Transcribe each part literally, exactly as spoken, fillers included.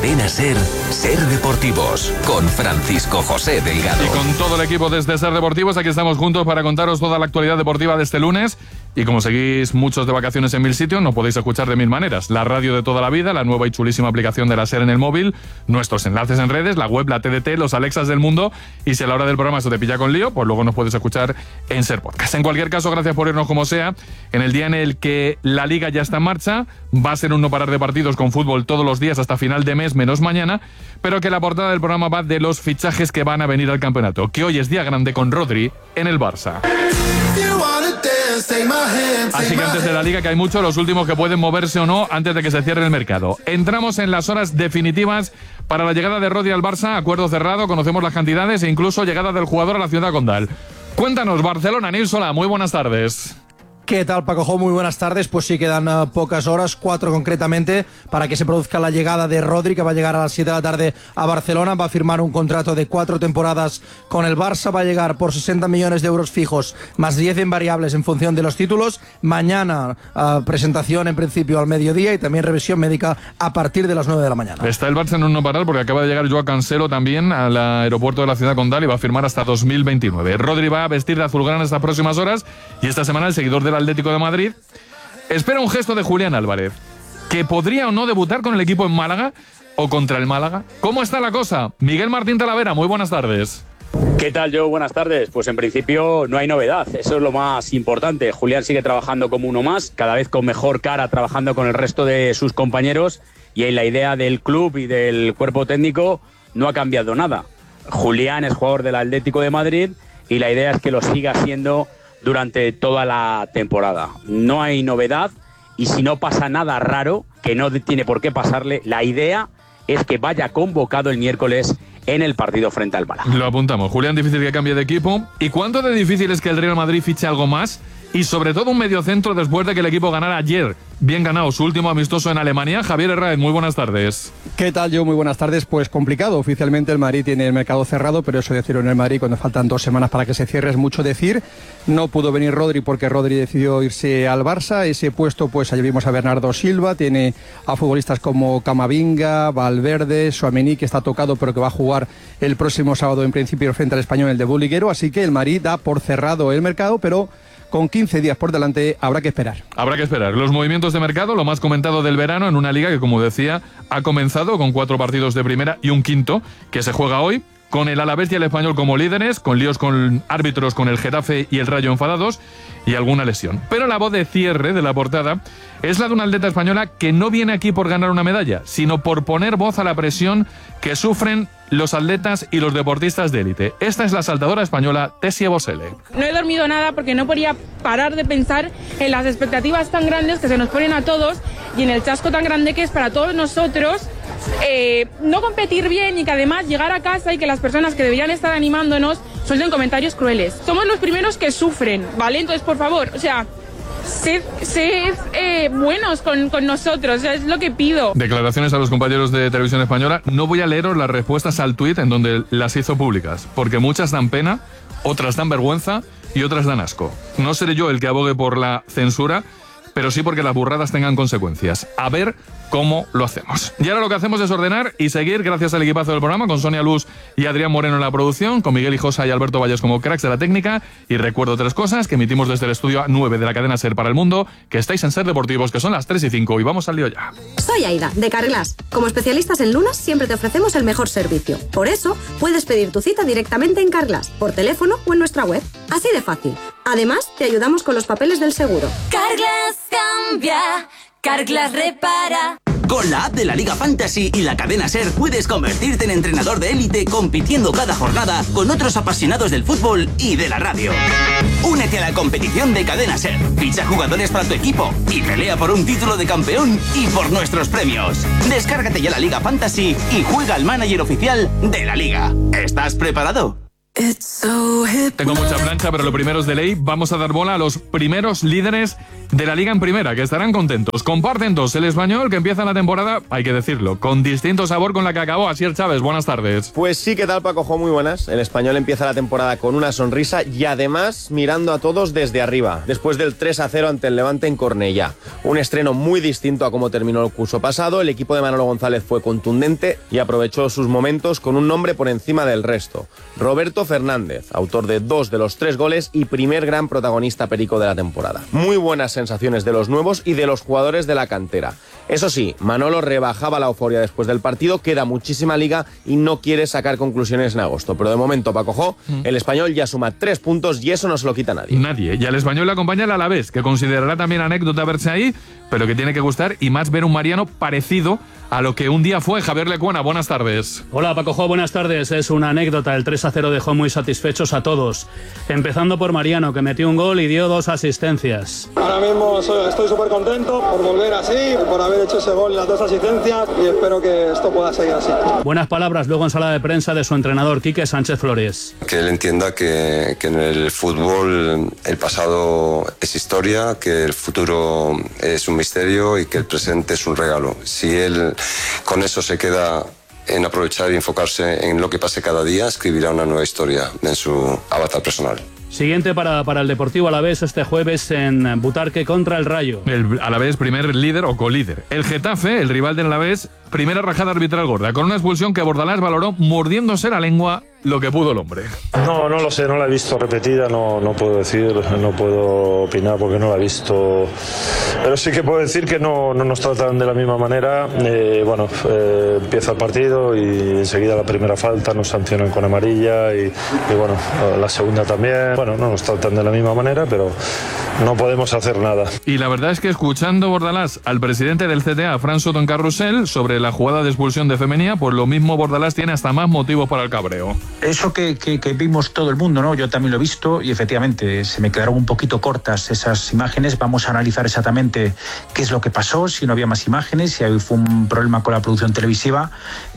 Cadena SER, Ser Deportivos, con Francisco José Delgado. Y con todo el equipo desde Ser Deportivos, aquí estamos juntos para contaros toda la actualidad deportiva de este lunes. Y como seguís muchos de vacaciones en mil sitios, nos podéis escuchar de mil maneras. La radio de toda la vida, la nueva y chulísima aplicación de la SER en el móvil, nuestros enlaces en redes, la web, la T D T, los Alexas del mundo. Y si a la hora del programa eso te pilla con lío, pues luego nos puedes escuchar en SER Podcast. En cualquier caso, gracias por irnos como sea. En el día en el que la Liga ya está en marcha, va a ser un no parar de partidos con fútbol todos los días hasta final de mes, menos mañana, pero que la portada del programa va de los fichajes que van a venir al campeonato, que hoy es día grande con Rodri en el Barça. Así que antes de la Liga, que hay muchos, los últimos que pueden moverse o no antes de que se cierre el mercado. Entramos en las horas definitivas para la llegada de Rodri al Barça, acuerdo cerrado, conocemos las cantidades e incluso llegada del jugador a la ciudad condal. Cuéntanos, Barcelona, Nilsola, muy buenas tardes. ¿Qué tal, Paco? Muy buenas tardes. Pues sí, quedan uh, pocas horas, cuatro concretamente, para que se produzca la llegada de Rodri, que va a llegar a las siete de la tarde a Barcelona. Va a firmar un contrato de cuatro temporadas con el Barça. Va a llegar por sesenta millones de euros fijos, más diez en variables en función de los títulos. Mañana, uh, presentación en principio al mediodía y también revisión médica a partir de las nueve de la mañana. Está el Barça en un no parar porque acaba de llegar Joao Cancelo también al aeropuerto de la ciudad condal y va a firmar hasta dos mil veintinueve. Rodri va a vestir de azulgrana estas próximas horas y esta semana el seguidor del Atlético de Madrid espera un gesto de Julián Álvarez, que podría o no debutar con el equipo en Málaga o contra el Málaga. ¿Cómo está la cosa? Miguel Martín Talavera, muy buenas tardes. ¿Qué tal, Joe? Buenas tardes. Pues en principio no hay novedad, eso es lo más importante. Julián sigue trabajando como uno más, cada vez con mejor cara, trabajando con el resto de sus compañeros, y en la idea del club y del cuerpo técnico no ha cambiado nada. Julián es jugador del Atlético de Madrid y la idea es que lo siga siendo durante toda la temporada. No hay novedad y si no pasa nada raro, que no tiene por qué pasarle, la idea es que vaya convocado el miércoles en el partido frente al Málaga. Lo apuntamos. Julián, difícil que cambie de equipo. ¿Y cuánto de difícil es que el Real Madrid fiche algo más? Y sobre todo un mediocentro después de que el equipo ganara ayer, bien ganado, su último amistoso en Alemania. Javier Herráez, muy buenas tardes. ¿Qué tal, yo? Muy buenas tardes. Pues complicado. Oficialmente el Madrid tiene el mercado cerrado, pero eso decirlo en el Madrid cuando faltan dos semanas para que se cierre es mucho decir. No pudo venir Rodri porque Rodri decidió irse al Barça. Ese puesto, pues allí vimos a Bernardo Silva, tiene a futbolistas como Camavinga, Valverde, Tchouaméni, que está tocado pero que va a jugar el próximo sábado en principio frente al Español, el debut liguero. Así que el Madrid da por cerrado el mercado, pero con quince días por delante habrá que esperar. Habrá que esperar. Los movimientos de mercado, lo más comentado del verano en una liga que, como decía, ha comenzado con cuatro partidos de primera y un quinto que se juega hoy, con el Alavés y el Español como líderes, con líos con árbitros, con el Getafe y el Rayo enfadados y alguna lesión. Pero la voz de cierre de la portada es la de una atleta española que no viene aquí por ganar una medalla, sino por poner voz a la presión que sufren los atletas y los deportistas de élite. Esta es la saltadora española Tessia Bosele. No he dormido nada porque no podía parar de pensar en las expectativas tan grandes que se nos ponen a todos y en el chasco tan grande que es para todos nosotros eh, no competir bien y que además llegar a casa y que las personas que deberían estar animándonos suelten comentarios crueles. Somos los primeros que sufren, ¿vale? Entonces, por favor, o sea, sed, sed eh, buenos con, con nosotros, o sea, es lo que pido. Declaraciones a los compañeros de Televisión Española. No voy a leeros las respuestas al tuit en donde las hizo públicas, porque muchas dan pena, otras dan vergüenza y otras dan asco. No seré yo el que abogue por la censura, pero sí porque las burradas tengan consecuencias. A ver cómo lo hacemos. Y ahora lo que hacemos es ordenar y seguir, gracias al equipazo del programa, con Sonia Luz y Adrián Moreno en la producción, con Miguel Hijosa y Alberto Valles como cracks de la técnica. Y recuerdo tres cosas que emitimos desde el estudio A nueve de la cadena SER para el mundo, que estáis en SER Deportivos, que son las tres y cinco, y vamos al lío ya. Soy Aida, de Carglass. Como especialistas en lunas, siempre te ofrecemos el mejor servicio. Por eso, puedes pedir tu cita directamente en Carglass, por teléfono o en nuestra web. Así de fácil. Además, te ayudamos con los papeles del seguro. Carglass cambia, Carglass repara. Con la app de la Liga Fantasy y la cadena SER puedes convertirte en entrenador de élite compitiendo cada jornada con otros apasionados del fútbol y de la radio. Únete a la competición de cadena SER, ficha jugadores para tu equipo y pelea por un título de campeón y por nuestros premios. Descárgate ya la Liga Fantasy y juega al manager oficial de la Liga. ¿Estás preparado? Tengo mucha plancha, pero lo primero es de ley. Vamos a dar bola a los primeros líderes de la Liga en Primera, que estarán contentos. Comparten dos. El Español, que empieza la temporada, hay que decirlo, con distinto sabor con la que acabó. Asier Chávez, buenas tardes. Pues sí, ¿qué tal, Paco Jo? Muy buenas. El Español empieza la temporada con una sonrisa y además mirando a todos desde arriba, después del tres a cero ante el Levante en Cornellá. Un estreno muy distinto a cómo terminó el curso pasado. El equipo de Manolo González fue contundente y aprovechó sus momentos con un nombre por encima del resto. Roberto Fernández, autor de dos de los tres goles y primer gran protagonista perico de la temporada. Muy buenas sensaciones de los nuevos y de los jugadores de la cantera. Eso sí, Manolo rebajaba la euforia después del partido, queda muchísima liga y no quiere sacar conclusiones en agosto. Pero de momento, Paco Jo, mm. el Español ya suma tres puntos y eso no se lo quita nadie. Nadie. Y al Español le acompaña el Alavés, que considerará también anécdota verse ahí, pero que tiene que gustar y más ver un Mariano parecido a lo que un día fue. Javier Lecuona, buenas tardes. Hola, Paco Jo, buenas tardes. Es una anécdota. El tres a cero dejó muy satisfechos a todos. Empezando por Mariano, que metió un gol y dio dos asistencias. Ahora mismo soy, estoy súper contento por volver así, por haber hecho ese gol y las dos asistencias, y espero que esto pueda seguir así. Buenas palabras luego en sala de prensa de su entrenador, Quique Sánchez Flores. Que él entienda que, que en el fútbol el pasado es historia, que el futuro es un misterio y que el presente es un regalo. Si él con eso se queda en aprovechar y enfocarse en lo que pase cada día, escribirá una nueva historia en su avatar personal. Siguiente para, para el Deportivo Alavés este jueves en Butarque contra el Rayo. El Alavés primer líder o colíder. El Getafe, el rival del Alavés, primera rajada arbitral gorda, con una expulsión que Bordalás valoró mordiéndose la lengua lo que pudo el hombre. No, no lo sé, no la he visto repetida, no, no puedo decir, no puedo opinar porque no la he visto. Pero sí que puedo decir que no, no nos tratan de la misma manera. Eh, bueno, eh, empieza el partido y enseguida la primera falta nos sancionan con amarilla y, y bueno, la segunda también. Bueno, no nos tratan de la misma manera, pero no podemos hacer nada. Y la verdad es que escuchando Bordalás al presidente del C T A, Fran Soto en Carrusel, sobre la jugada de expulsión de Femenía, pues lo mismo Bordalás tiene hasta más motivos para el cabreo. Eso que, que, que vimos todo el mundo, ¿no? Yo también lo he visto y efectivamente se me quedaron un poquito cortas esas imágenes. Vamos a analizar exactamente qué es lo que pasó, si no había más imágenes, si fue un problema con la producción televisiva,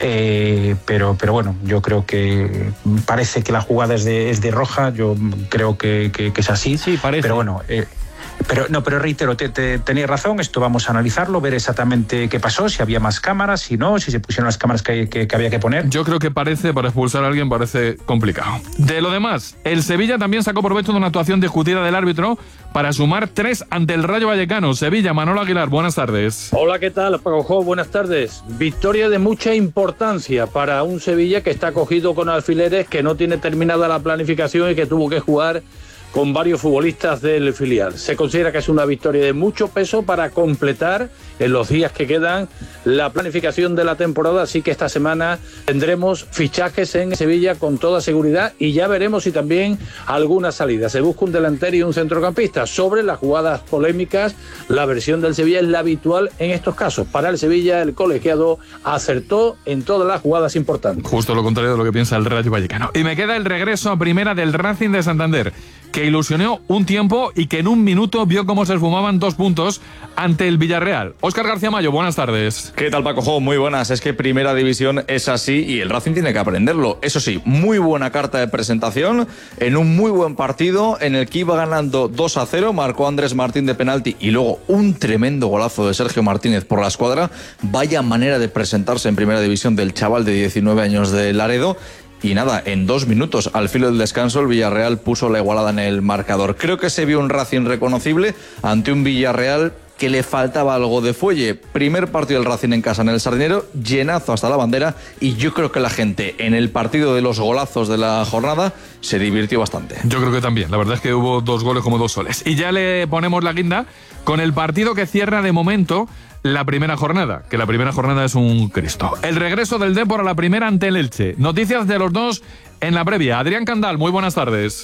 eh, pero, pero bueno, yo creo que parece que la jugada es de, es de roja, yo creo que, que, que es así. Sí, parece. Pero bueno... Eh, Pero no, pero reitero, te, te, tenéis razón, esto vamos a analizarlo, ver exactamente qué pasó, si había más cámaras, si no, si se pusieron las cámaras que, que, que había que poner. Yo creo que parece, para expulsar a alguien, parece complicado. De lo demás, el Sevilla también sacó provecho de una actuación discutida del árbitro para sumar tres ante el Rayo Vallecano. Sevilla, Manolo Aguilar, buenas tardes. Hola, ¿qué tal, Paco Jo? Buenas tardes. Victoria de mucha importancia para un Sevilla que está cogido con alfileres, que no tiene terminada la planificación y que tuvo que jugar con varios futbolistas del filial. Se considera que es una victoria de mucho peso para completar en los días que quedan la planificación de la temporada, así que esta semana tendremos fichajes en Sevilla con toda seguridad y ya veremos si también alguna salida. Se busca un delantero y un centrocampista. Sobre las jugadas polémicas, la versión del Sevilla es la habitual en estos casos. Para el Sevilla, el colegiado acertó en todas las jugadas importantes. Justo lo contrario de lo que piensa el Rayo Vallecano. Y me queda el regreso a primera del Racing de Santander, que ilusionó un tiempo y que en un minuto vio cómo se esfumaban dos puntos ante el Villarreal. Óscar García Mayo, buenas tardes. ¿Qué tal, Paco Jo? Muy buenas. Es que Primera División es así y el Racing tiene que aprenderlo. Eso sí, muy buena carta de presentación en un muy buen partido en el que iba ganando dos a cero, marcó Andrés Martín de penalti y luego un tremendo golazo de Sergio Martínez por la escuadra. Vaya manera de presentarse en Primera División del chaval de diecinueve años de Laredo. Y nada, en dos minutos, al filo del descanso, el Villarreal puso la igualada en el marcador. Creo que se vio un Racing reconocible ante un Villarreal que le faltaba algo de fuelle. Primer partido del Racing en casa en el Sardinero, llenazo hasta la bandera, y yo creo que la gente en el partido de los golazos de la jornada se divirtió bastante. Yo creo que también, la verdad es que hubo dos goles como dos soles. Y ya le ponemos la guinda con el partido que cierra de momento la primera jornada, que la primera jornada es un Cristo. El regreso del Depor a la primera ante el Elche. Noticias de los dos en la previa. Adrián Candal, muy buenas tardes.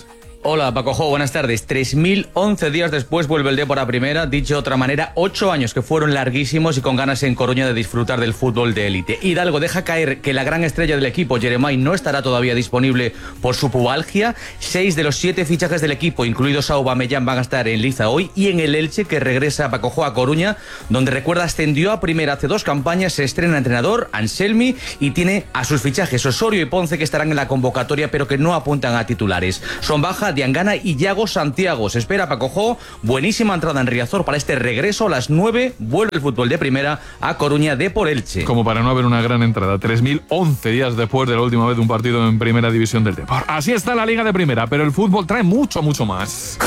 Hola, Pacojo, buenas tardes. tres mil once días después vuelve el Depor a primera. Dicho de otra manera, ocho años que fueron larguísimos y con ganas en Coruña de disfrutar del fútbol de élite. Hidalgo deja caer que la gran estrella del equipo, Jeremai, no estará todavía disponible por su pubalgia. Seis de los siete fichajes del equipo, incluidos Aubameyang, van a estar en liza hoy. Y en el Elche, que regresa a Pacojo a Coruña, donde recuerda ascendió a primera hace dos campañas, se estrena entrenador, Anselmi, y tiene a sus fichajes Osorio y Ponce, que estarán en la convocatoria, pero que no apuntan a titulares. Son baja Diangana y Yago Santiago. Se espera Pacojo buenísima entrada en Riazor para este regreso. A las nueve vuelve el fútbol de primera a Coruña de por Elche. Como para no haber una gran entrada, tres mil once días después de la última vez de un partido en primera división del Depor. Así está la Liga de Primera, pero el fútbol trae mucho, mucho más.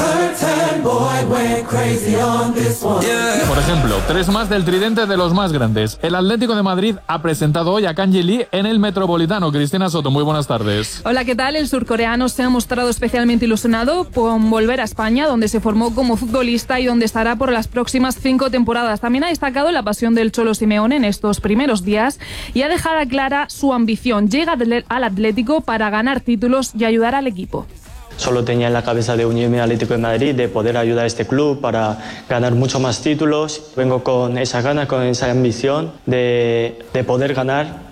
Por ejemplo, tres más del tridente de los más grandes. El Atlético de Madrid ha presentado hoy a Kanji Lee en el Metropolitano. Cristina Soto, muy buenas tardes. Hola, ¿qué tal? El surcoreano se ha mostrado especialmente ilusionado con volver a España, donde se formó como futbolista y donde estará por las próximas cinco temporadas. También ha destacado la pasión del Cholo Simeone en estos primeros días y ha dejado clara su ambición. Llega al Atlético para ganar títulos y ayudar al equipo. Solo tenía en la cabeza de unirme al Atlético de Madrid, de poder ayudar a este club para ganar muchos más títulos. Vengo con esa gana, con esa ambición de, de poder ganar.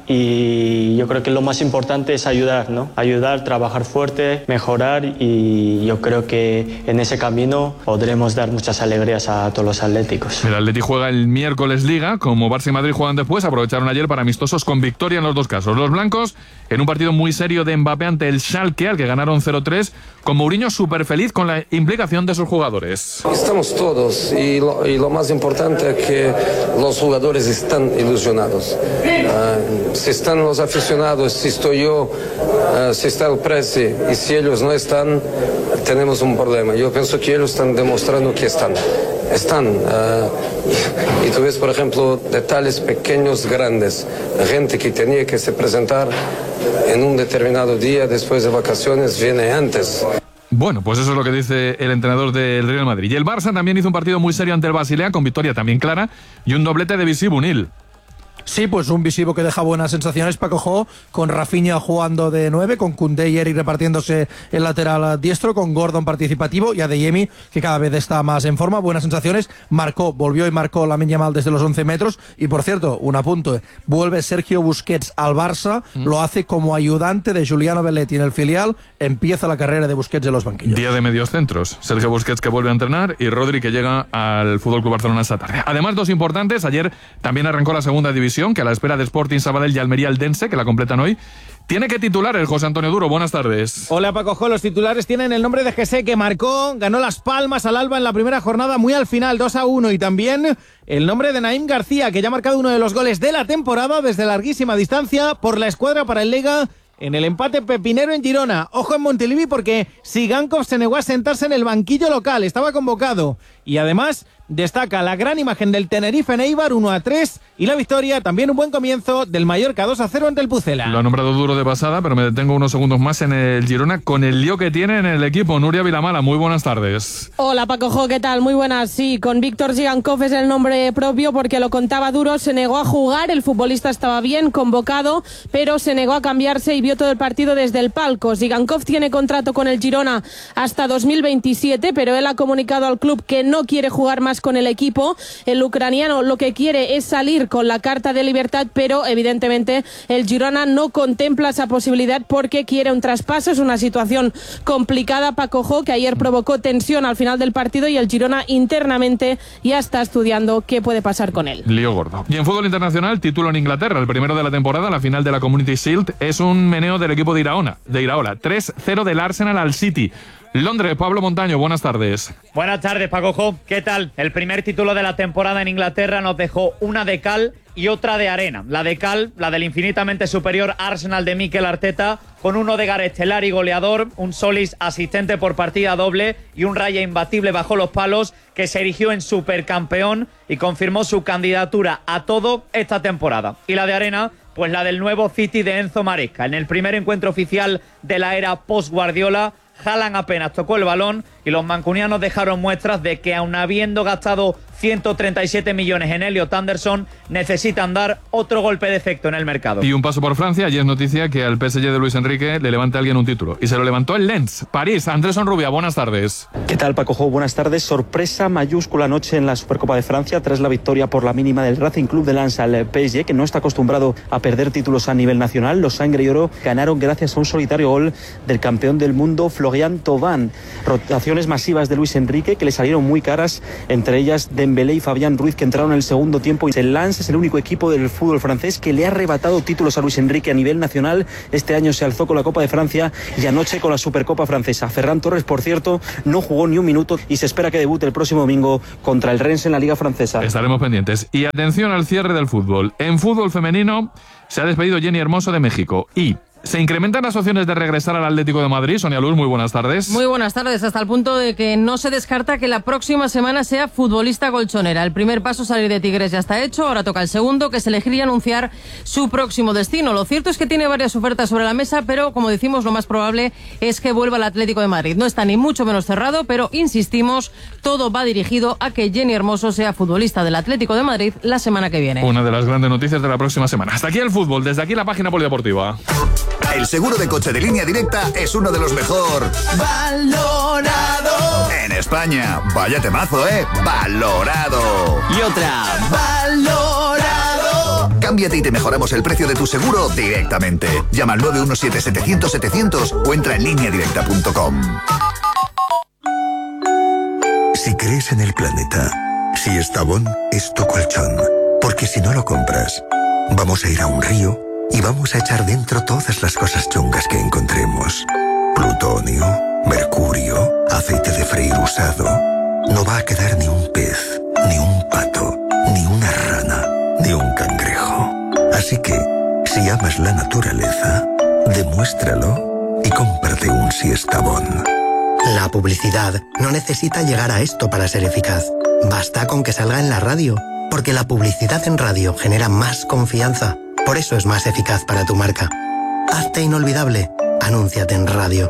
Y yo creo que lo más importante es ayudar, ¿no? Ayudar, trabajar fuerte, mejorar, y yo creo que en ese camino podremos dar muchas alegrías a todos los atléticos. El Atleti juega el miércoles Liga, como Barça y Madrid juegan después, aprovecharon ayer para amistosos con victoria en los dos casos. Los blancos en un partido muy serio de Mbappé ante el Schalke, al que ganaron cero tres, con Mourinho súper feliz con la implicación de sus jugadores. Estamos todos, y lo, y lo más importante es que los jugadores están ilusionados. Uh, si están los aficionados, si estoy yo, uh, si está el Presi, y si ellos no están, tenemos un problema. Yo pienso que ellos están demostrando que están. Están. Uh, y, y tú ves, por ejemplo, detalles pequeños, grandes. Gente que tenía que se presentar en un determinado día después de vacaciones viene antes. Bueno, pues eso es lo que dice el entrenador del Real Madrid. Y el Barça también hizo un partido muy serio ante el Basilea, con victoria también clara y un doblete de Visivo Unil. Sí, pues un Visivo que deja buenas sensaciones, Paco, con Rafinha jugando de nueve, con Koundé y Eric repartiéndose el lateral diestro, con Gordon participativo y Adeyemi, que cada vez está más en forma. Buenas sensaciones. Marcó, volvió y marcó Lamine Yamal desde los once metros. Y por cierto, un apunte, vuelve Sergio Busquets al Barça, mm. lo hace como ayudante de Giuliano Belletti en el filial. Empieza la carrera de Busquets en los banquillos. Día de medios centros. Sergio Busquets, que vuelve a entrenar, y Rodri, que llega al F C Barcelona esta tarde. Además, dos importantes. Ayer también arrancó la segunda división, que a la espera de Sporting Sabadell y Almería Eldense, que la completan hoy, tiene que titular el José Antonio Duro. Buenas tardes. Hola, Paco. Los titulares tienen el nombre de Jesse, que marcó, ganó Las Palmas al Alba en la primera jornada muy al final, dos a uno, y también el nombre de Naim García, que ya ha marcado uno de los goles de la temporada desde larguísima distancia por la escuadra para el Lega en el empate pepinero en Girona. Ojo en Montilivi, porque Sigankov se negó a sentarse en el banquillo local, estaba convocado. Y además destaca la gran imagen del Tenerife en Eibar, uno a tres, y la victoria, también un buen comienzo, del Mallorca dos a cero ante el Pucela. Lo ha nombrado Duro de pasada, pero me detengo unos segundos más en el Girona con el lío que tiene en el equipo. Nuria Vilamala, muy buenas tardes. Hola, Paco, ¿qué tal? Muy buenas. Sí, con Víctor Sigankov es el nombre propio, porque lo contaba Duro, se negó a jugar, el futbolista estaba bien convocado, pero se negó a cambiarse y vio todo el partido desde el palco. Sigankov tiene contrato con el Girona hasta dos mil veintisiete, pero él ha comunicado al club que no quiere jugar más con el equipo. El ucraniano lo que quiere es salir con la carta de libertad, pero evidentemente el Girona no contempla esa posibilidad porque quiere un traspaso. Es una situación complicada, Paco, que ayer provocó tensión al final del partido, y el Girona internamente ya está estudiando qué puede pasar con él. Lío gordo. Y en fútbol internacional, título en Inglaterra, el primero de la temporada, la final de la Community Shield, es un meneo del equipo de Iraola, de Iraola. tres cero del Arsenal al City. Londres, Pablo Montaño, buenas tardes. Buenas tardes, Pacojo. ¿Qué tal? El primer título de la temporada en Inglaterra nos dejó una de cal y otra de arena. La de cal, la del infinitamente superior Arsenal de Mikel Arteta, con un Odegaard estelar y goleador, un Solis asistente por partida doble y un Raya imbatible bajo los palos, que se erigió en supercampeón y confirmó su candidatura a todo esta temporada. Y la de arena, pues la del nuevo City de Enzo Maresca. En el primer encuentro oficial de la era post-Guardiola, Haaland apenas tocó el balón y los mancunianos dejaron muestras de que, aun habiendo gastado ciento treinta y siete millones en Elliot Anderson, necesitan dar otro golpe de efecto en el mercado. Y un paso por Francia, y es noticia que al P S G de Luis Enrique le levante a alguien un título. Y se lo levantó el Lens. París, Andrés Onrubia, buenas tardes. ¿Qué tal, Paco Jo? Buenas tardes. Sorpresa mayúscula anoche en la Supercopa de Francia tras la victoria por la mínima del Racing Club de Lens al P S G, que no está acostumbrado a perder títulos a nivel nacional. Los sangre y oro ganaron gracias a un solitario gol del campeón del mundo, Florian Thauvin. Rotaciones masivas de Luis Enrique que le salieron muy caras, entre ellas Dembélé y Fabián Ruiz, que entraron en el segundo tiempo. El Lens es el único equipo del fútbol francés que le ha arrebatado títulos a Luis Enrique a nivel nacional. Este año se alzó con la Copa de Francia y anoche con la Supercopa francesa. Ferran Torres, por cierto, no jugó ni un minuto y se espera que debute el próximo domingo contra el Rennes en la Liga Francesa. Estaremos pendientes. Y atención al cierre del fútbol. En fútbol femenino se ha despedido Jenny Hermoso de México y ¿se incrementan las opciones de regresar al Atlético de Madrid? Sonia Luz, muy buenas tardes. Muy buenas tardes, hasta el punto de que no se descarta que la próxima semana sea futbolista colchonera. El primer paso, salir de Tigres, ya está hecho, ahora toca el segundo, que es elegir y anunciar su próximo destino. Lo cierto es que tiene varias ofertas sobre la mesa, pero como decimos, lo más probable es que vuelva al Atlético de Madrid. No está ni mucho menos cerrado, pero insistimos, todo va dirigido a que Jenny Hermoso sea futbolista del Atlético de Madrid la semana que viene. Una de las grandes noticias de la próxima semana. Hasta aquí el fútbol, desde aquí la página polideportiva. El seguro de coche de Línea Directa es uno de los mejor valorado en España. Vaya temazo, ¿eh? Valorado. Y otra. Valorado. Cámbiate y te mejoramos el precio de tu seguro directamente. Llama al nueve uno siete, setecientos, setecientos o entra en línea directa punto com. Si crees en el planeta, si Estavón es tu colchón. Porque si no lo compras, vamos a ir a un río y vamos a echar dentro todas las cosas chungas que encontremos. Plutonio, mercurio, aceite de freír usado. No va a quedar ni un pez, ni un pato, ni una rana, ni un cangrejo. Así que, si amas la naturaleza, demuéstralo y cómprate un Siestabón. La publicidad no necesita llegar a esto para ser eficaz. Basta con que salga en la radio, porque la publicidad en radio genera más confianza. Por eso es más eficaz para tu marca. Hazte inolvidable. Anúnciate en radio.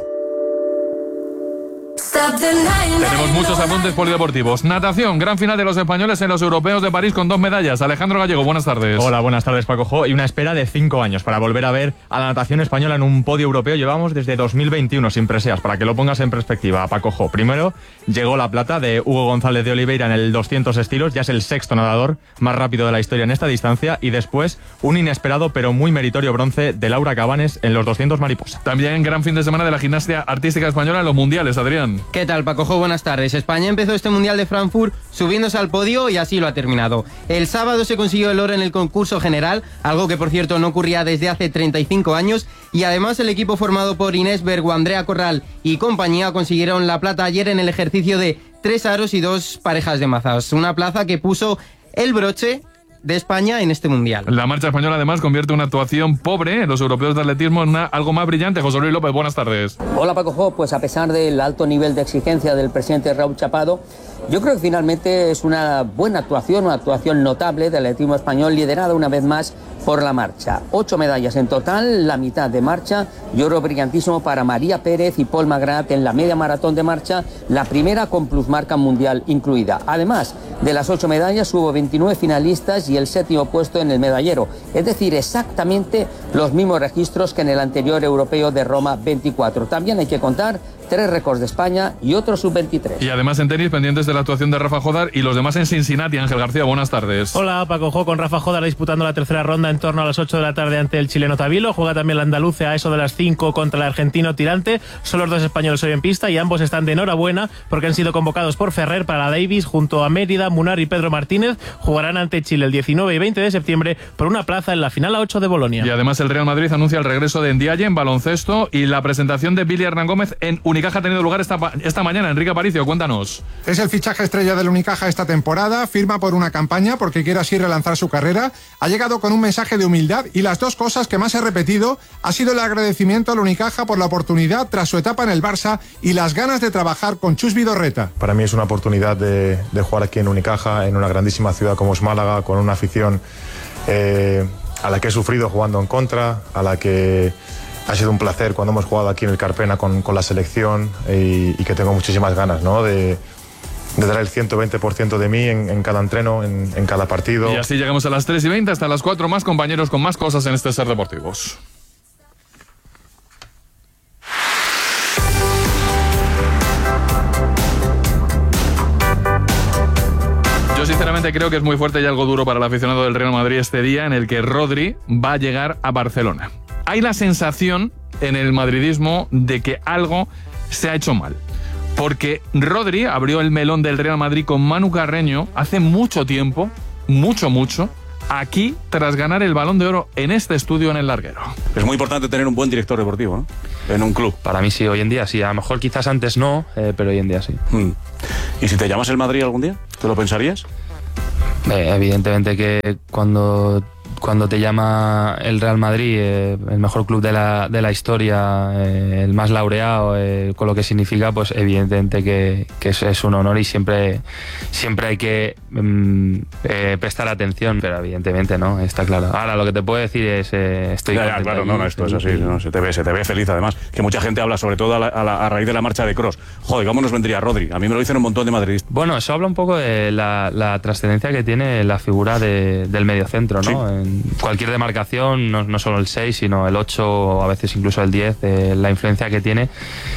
Tenemos muchos apuntes polideportivos. Natación, gran final de los españoles en los europeos de París con dos medallas. Alejandro Gallego, buenas tardes. Hola, buenas tardes, Paco Jo. Y una espera de cinco años para volver a ver a la natación española en un podio europeo. Llevamos desde dos mil veintiuno sin preseas, para que lo pongas en perspectiva, Paco Jo. Primero llegó la plata de Hugo González de Oliveira en el doscientos estilos. Ya es el sexto nadador más rápido de la historia en esta distancia. Y después un inesperado pero muy meritorio bronce de Laura Cabanes en los doscientos mariposa. También gran fin de semana de la gimnasia artística española en los mundiales, Adrián. ¿Qué tal, Paco Jo? Buenas tardes. España empezó este Mundial de Frankfurt subiéndose al podio y así lo ha terminado. El sábado se consiguió el oro en el concurso general, algo que por cierto no ocurría desde hace treinta y cinco años, y además el equipo formado por Inés Bergo, Andrea Corral y compañía consiguieron la plata ayer en el ejercicio de tres aros y dos parejas de mazas, una plaza que puso el broche de España en este Mundial. La marcha española además convierte una actuación pobre en los europeos de atletismo en una, algo más brillante. José Luis López, buenas tardes. Hola, Paco Jo. Pues a pesar del alto nivel de exigencia del presidente Raúl Chapado, yo creo que finalmente es una buena actuación, una actuación notable del atletismo español, liderada una vez más por la marcha. Ocho medallas en total, la mitad de marcha, y oro brillantísimo para María Pérez y Paul Magrat en la media maratón de marcha, la primera con plusmarca mundial incluida. Además de las ocho medallas, hubo veintinueve finalistas y el séptimo puesto en el medallero, es decir, exactamente los mismos registros que en el anterior europeo de Roma veinticuatro. También hay que contar tres récords de España y otro sub veintitrés. Y además en tenis, pendientes de la actuación de Rafa Jodar y los demás en Cincinnati. Ángel García, buenas tardes. Hola, Paco Jo, con Rafa Jodar disputando la tercera ronda en torno a las ocho de la tarde ante el chileno Tabilo. Juega también la andaluce a eso de las cinco contra el argentino Tirante. Son los dos españoles hoy en pista y ambos están de enhorabuena porque han sido convocados por Ferrer para la Davis junto a Mérida, Munar y Pedro Martínez. Jugarán ante Chile el diecinueve y veinte de septiembre por una plaza en la final a ocho de Bolonia. Y además el Real Madrid anuncia el regreso de Ndiaye en baloncesto y la presentación de Billy Hernán Gómez en Unicaja ha tenido lugar esta, esta mañana. Enrique Aparicio, cuéntanos. Es el fichaje estrella del Unicaja esta temporada, firma por una campaña porque quiere así relanzar su carrera, ha llegado con un mensaje de humildad y las dos cosas que más he repetido ha sido el agradecimiento al Unicaja por la oportunidad tras su etapa en el Barça y las ganas de trabajar con Chus Vidorreta. Para mí es una oportunidad de, de jugar aquí en Unicaja, en una grandísima ciudad como es Málaga, con una afición eh, a la que he sufrido jugando en contra, a la que ha sido un placer cuando hemos jugado aquí en el Carpena con, con la selección y, y que tengo muchísimas ganas, ¿no? de, de dar el ciento veinte por ciento de mí en, en cada entreno, en, en cada partido. Y así llegamos a las tres y veinte, hasta las cuatro más compañeros con más cosas en este Ser Deportivos. Yo sinceramente creo que es muy fuerte y algo duro para el aficionado del Real Madrid este día en el que Rodri va a llegar a Barcelona. Hay la sensación en el madridismo de que algo se ha hecho mal. Porque Rodri abrió el melón del Real Madrid con Manu Carreño hace mucho tiempo, mucho, mucho, aquí tras ganar el Balón de Oro en este estudio en el Larguero. Es muy importante tener un buen director deportivo, ¿no? En un club. Para mí sí, hoy en día sí. A lo mejor quizás antes no, eh, pero hoy en día sí. Hmm. ¿Y si te llamas el Madrid algún día? ¿Te lo pensarías? Eh, evidentemente que cuando... Cuando te llama el Real Madrid, eh, el mejor club de la, de la historia, eh, el más laureado, eh, con lo que significa, pues evidentemente que, que es, es un honor y siempre, siempre hay que mm, eh, prestar atención, pero evidentemente no, está claro. Ahora lo que te puedo decir es, eh, estoy ya, ya, claro, no, no, esto es así, no, se te ve, se te ve feliz además, que mucha gente habla sobre todo a, la, a, la, a raíz de la marcha de Kroos. Joder, ¿cómo nos vendría Rodri? A mí me lo dicen un montón de madridistas. Bueno, eso habla un poco de la, la trascendencia que tiene la figura de, del mediocentro, ¿no? Sí. En cualquier demarcación, no, no solo el seis, sino el ocho o a veces incluso el diez, eh, la influencia que tiene,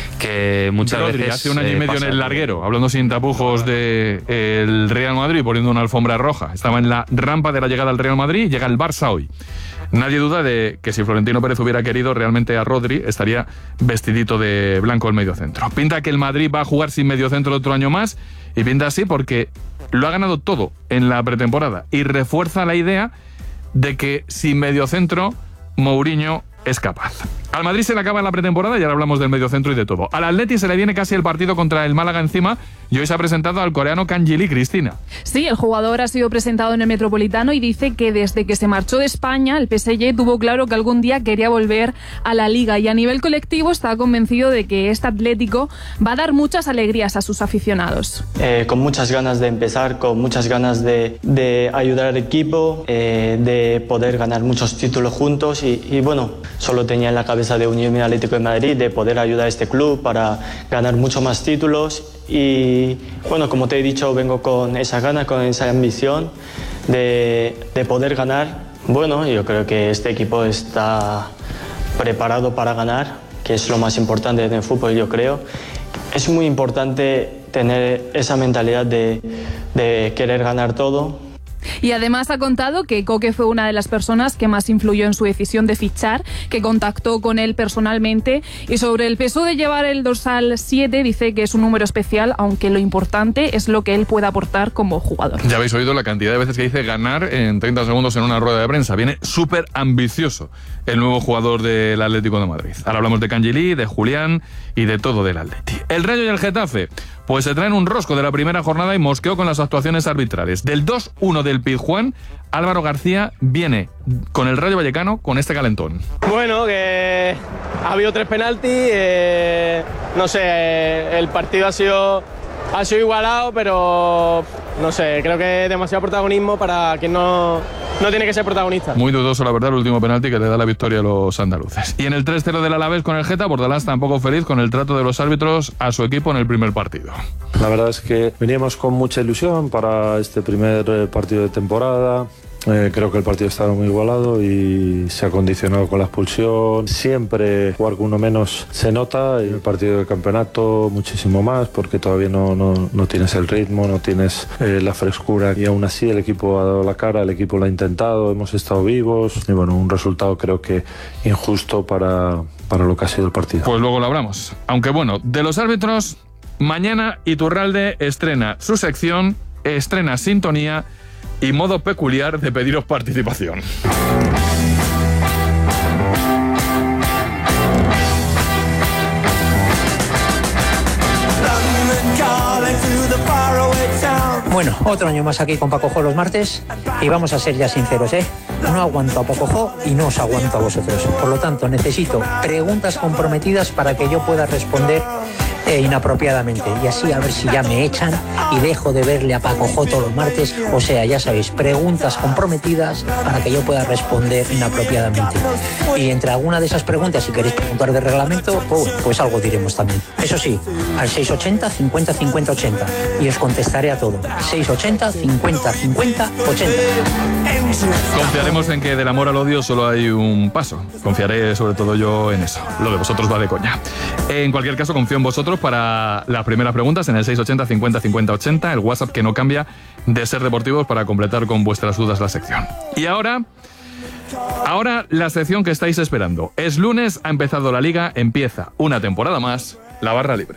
que muchas Rodri, veces... hace un año y medio pasa. en el Larguero, hablando sin tapujos de eh, el Real Madrid, poniendo una alfombra roja. Estaba en la rampa de la llegada al Real Madrid y llega el Barça hoy. Nadie duda de que si Florentino Pérez hubiera querido realmente a Rodri, estaría vestidito de blanco el mediocentro. Pinta que el Madrid va a jugar sin mediocentro otro año más, y pinta así porque lo ha ganado todo en la pretemporada y refuerza la idea de que sin mediocentro Mourinho es capaz. Al Madrid se le acaba la pretemporada y ahora hablamos del mediocentro y de todo. Al Atleti se le viene casi el partido contra el Málaga encima y hoy se ha presentado al coreano Kang Ji-lee, Cristina. Sí, el jugador ha sido presentado en el Metropolitano y dice que desde que se marchó de España, el P S G tuvo claro que algún día quería volver a la Liga y a nivel colectivo está convencido de que este Atlético va a dar muchas alegrías a sus aficionados. Eh, con muchas ganas de empezar, con muchas ganas de, de ayudar al equipo, eh, de poder ganar muchos títulos juntos y, y bueno, solo tenía en la cabeza de Unión Atlético de Madrid de poder ayudar a este club para ganar muchos más títulos y bueno, como te he dicho, vengo con esa gana, con esa ambición de, de poder ganar. Bueno, yo creo que este equipo está preparado para ganar, que es lo más importante en el fútbol, yo creo. Es muy importante tener esa mentalidad de, de querer ganar todo. Y además ha contado que Koke fue una de las personas que más influyó en su decisión de fichar, que contactó con él personalmente. Y sobre el peso de llevar el dorsal siete, dice que es un número especial, aunque lo importante es lo que él puede aportar como jugador. Ya habéis oído la cantidad de veces que dice ganar en treinta segundos en una rueda de prensa. Viene súper ambicioso el nuevo jugador del Atlético de Madrid. Ahora hablamos de Kang Ji-lee, de Julián y de todo del Atleti. El Rayo y el Getafe pues se traen un rosco de la primera jornada y mosqueó con las actuaciones arbitrales. Del dos uno del Pizjuán, Álvaro García viene con el Rayo Vallecano con este calentón. Bueno, que ha habido tres penaltis, eh, no sé, eh, el partido ha sido, ha sido igualado, pero no sé, creo que es demasiado protagonismo para quien no, no tiene que ser protagonista. Muy dudoso, la verdad, el último penalti que le da la victoria a los andaluces. Y en el tres cero del Alavés con el Geta, Bordalás tampoco feliz con el trato de los árbitros a su equipo en el primer partido. La verdad es que veníamos con mucha ilusión para este primer partido de temporada. Eh, creo que el partido estaba muy igualado y se ha condicionado con la expulsión. Siempre jugar con uno menos se nota, en el partido de campeonato muchísimo más, porque todavía no, no, no tienes el ritmo, no tienes eh, la frescura, y aún así el equipo ha dado la cara, el equipo lo ha intentado, hemos estado vivos y bueno, un resultado creo que injusto para, para lo que ha sido el partido. Pues luego lo hablamos. Aunque bueno, de los árbitros, mañana Iturralde estrena su sección, estrena sintonía y modo peculiar de pediros participación. Bueno, otro año más aquí con Paco Jo los martes y vamos a ser ya sinceros, ¿eh? No aguanto a Paco Jo y no os aguanto a vosotros. Por lo tanto, necesito preguntas comprometidas para que yo pueda responder eh, inapropiadamente. Y así a ver si ya me echan y dejo de verle a Paco J todos los martes. O sea, ya sabéis, preguntas comprometidas para que yo pueda responder inapropiadamente. Y entre alguna de esas preguntas, si queréis preguntar de reglamento, oh, pues algo diremos también. Eso sí, al seis ochenta cincuenta cincuenta ochenta y os contestaré a todo. seis ochenta cincuenta cincuenta ochenta. Confiaremos en que del amor al odio solo hay un paso. Confiaré sobre todo yo en eso. Lo de vosotros va de coña. En cualquier caso, confío en vosotros para las primeras preguntas en el seis ochenta cincuenta cincuenta ochenta, el WhatsApp que no cambia de Ser Deportivos, para completar con vuestras dudas la sección. Y ahora... Ahora la sección que estáis esperando. Es lunes, ha empezado la Liga, empieza una temporada más, la barra libre.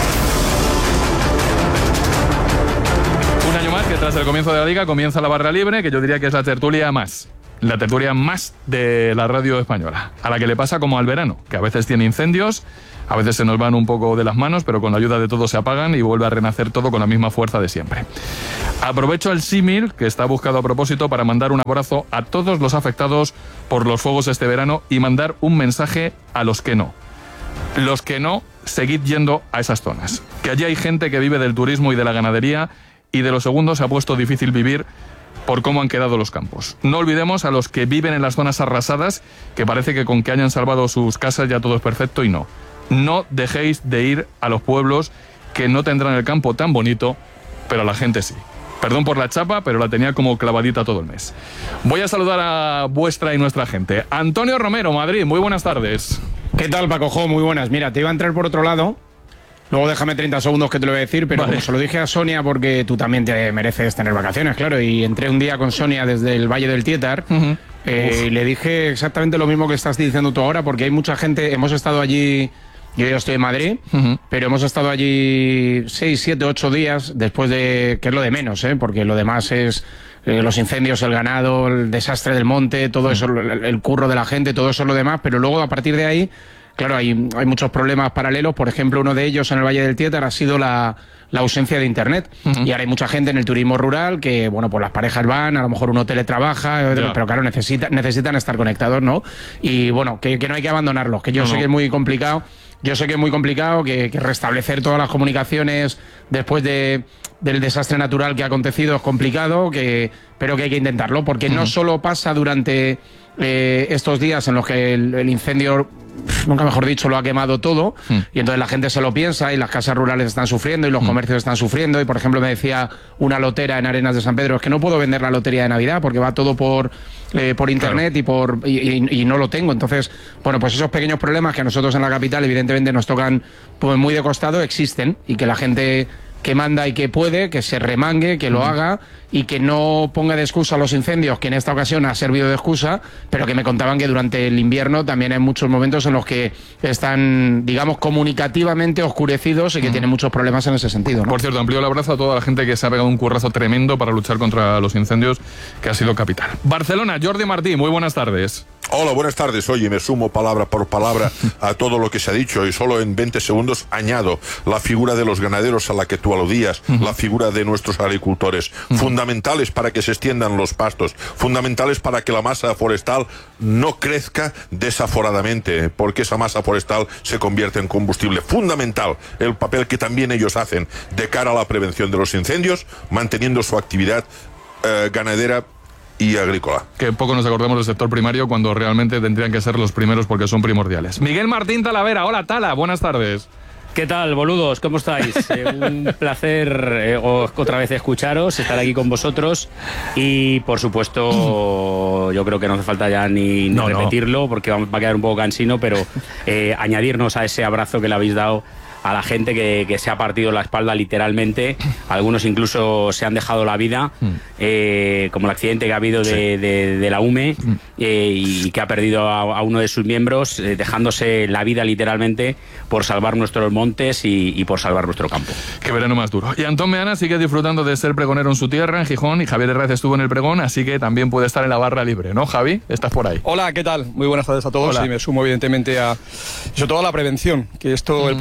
Un año más que tras el comienzo de la Liga comienza la barra libre, que yo diría que es la tertulia más, la tertulia más de la radio española, a la que le pasa como al verano, que a veces tiene incendios, a veces se nos van un poco de las manos, pero con la ayuda de todos se apagan y vuelve a renacer todo con la misma fuerza de siempre. Aprovecho el símil que está buscado a propósito para mandar un abrazo a todos los afectados por los fuegos este verano y mandar un mensaje a los que no. Los que no, seguid yendo a esas zonas. Que allí hay gente que vive del turismo y de la ganadería, y de lo segundo se ha puesto difícil vivir por cómo han quedado los campos. No olvidemos a los que viven en las zonas arrasadas, que parece que con que hayan salvado sus casas ya todo es perfecto, y no. No dejéis de ir a los pueblos que no tendrán el campo tan bonito, pero a la gente sí. Perdón por la chapa, pero la tenía como clavadita todo el mes. Voy a saludar a vuestra y nuestra gente. Antonio Romero, Madrid, muy buenas tardes. ¿Qué tal, Paco Jo? Muy buenas. Mira, te iba a entrar por otro lado. Luego déjame treinta segundos que te lo voy a decir, pero vale. Como se lo dije a Sonia, porque tú también te mereces tener vacaciones, claro, y entré un día con Sonia desde el Valle del Tietar, uh-huh. eh, y le dije exactamente lo mismo que estás diciendo tú ahora, porque hay mucha gente, hemos estado allí, yo ya estoy en Madrid, uh-huh. pero hemos estado allí seis, siete, ocho días, después de, que es lo de menos, ¿eh? Porque lo demás es... Eh, los incendios, el ganado, el desastre del monte, todo eso, el, el curro de la gente, todo eso es lo demás, pero luego a partir de ahí, claro, hay, hay muchos problemas paralelos. Por ejemplo, uno de ellos en el Valle del Tietar ha sido la, la ausencia de internet. Uh-huh. Y ahora hay mucha gente en el turismo rural que, bueno, pues las parejas van, a lo mejor uno teletrabaja, yeah. pero claro, necesita, necesitan estar conectados, ¿no? Y bueno, que, que no hay que abandonarlos, que yo no, sé no. que es muy complicado. Yo sé que es muy complicado, que, que restablecer todas las comunicaciones después de, del desastre natural que ha acontecido es complicado, que, pero que hay que intentarlo, porque uh-huh. no solo pasa durante eh, estos días en los que el, el incendio, nunca mejor dicho, lo ha quemado todo, uh-huh. y entonces la gente se lo piensa y las casas rurales están sufriendo y los uh-huh. comercios están sufriendo, y por ejemplo me decía una lotera en Arenas de San Pedro, es que no puedo vender la lotería de Navidad porque va todo por... Eh, por internet claro. y por y, y, y no lo tengo. Entonces, bueno, pues esos pequeños problemas que a nosotros en la capital evidentemente nos tocan pues muy de costado existen, y que la gente que manda y que puede, que se remangue, que lo haga y que no ponga de excusa los incendios, que en esta ocasión ha servido de excusa, pero que me contaban que durante el invierno también hay muchos momentos en los que están, digamos, comunicativamente oscurecidos y que uh-huh. tienen muchos problemas en ese sentido, ¿no? Por cierto, amplío el abrazo a toda la gente que se ha pegado un currazo tremendo para luchar contra los incendios, que ha sido capital. Barcelona, Jordi Martí, muy buenas tardes. Hola, buenas tardes. Oye, me sumo palabra por palabra a todo lo que se ha dicho y solo en veinte segundos añado la figura de los ganaderos a la que tú aludías, uh-huh. la figura de nuestros agricultores, uh-huh. fundamentales para que se extiendan los pastos, fundamentales para que la masa forestal no crezca desaforadamente, porque esa masa forestal se convierte en combustible. Fundamental el papel que también ellos hacen de cara a la prevención de los incendios, manteniendo su actividad eh, ganadera y agrícola. Que poco nos acordamos del sector primario cuando realmente tendrían que ser los primeros porque son primordiales. Miguel Martín Talavera, hola Tala, buenas tardes. ¿Qué tal, boludos? ¿Cómo estáis? Eh, un placer eh, otra vez escucharos, estar aquí con vosotros y, por supuesto, yo creo que no hace falta ya ni, ni no, repetirlo no. porque va a quedar un poco cansino, pero eh, añadirnos a ese abrazo que le habéis dado a la gente que, que se ha partido la espalda literalmente, algunos incluso se han dejado la vida, mm. eh, como el accidente que ha habido de, sí. de, de la U M E mm. eh, y que ha perdido a, a uno de sus miembros, eh, dejándose la vida literalmente por salvar nuestros montes y, y por salvar nuestro campo. Qué verano más duro. Y Antón Meana sigue disfrutando de ser pregonero en su tierra, en Gijón, y Javier Herrera estuvo en el pregón, así que también puede estar en la barra libre, ¿no, Javi? Estás por ahí. Hola, ¿qué tal? Muy buenas tardes a todos. Hola. Y me sumo evidentemente a, sobre todo a la prevención, que esto mm. el próximo año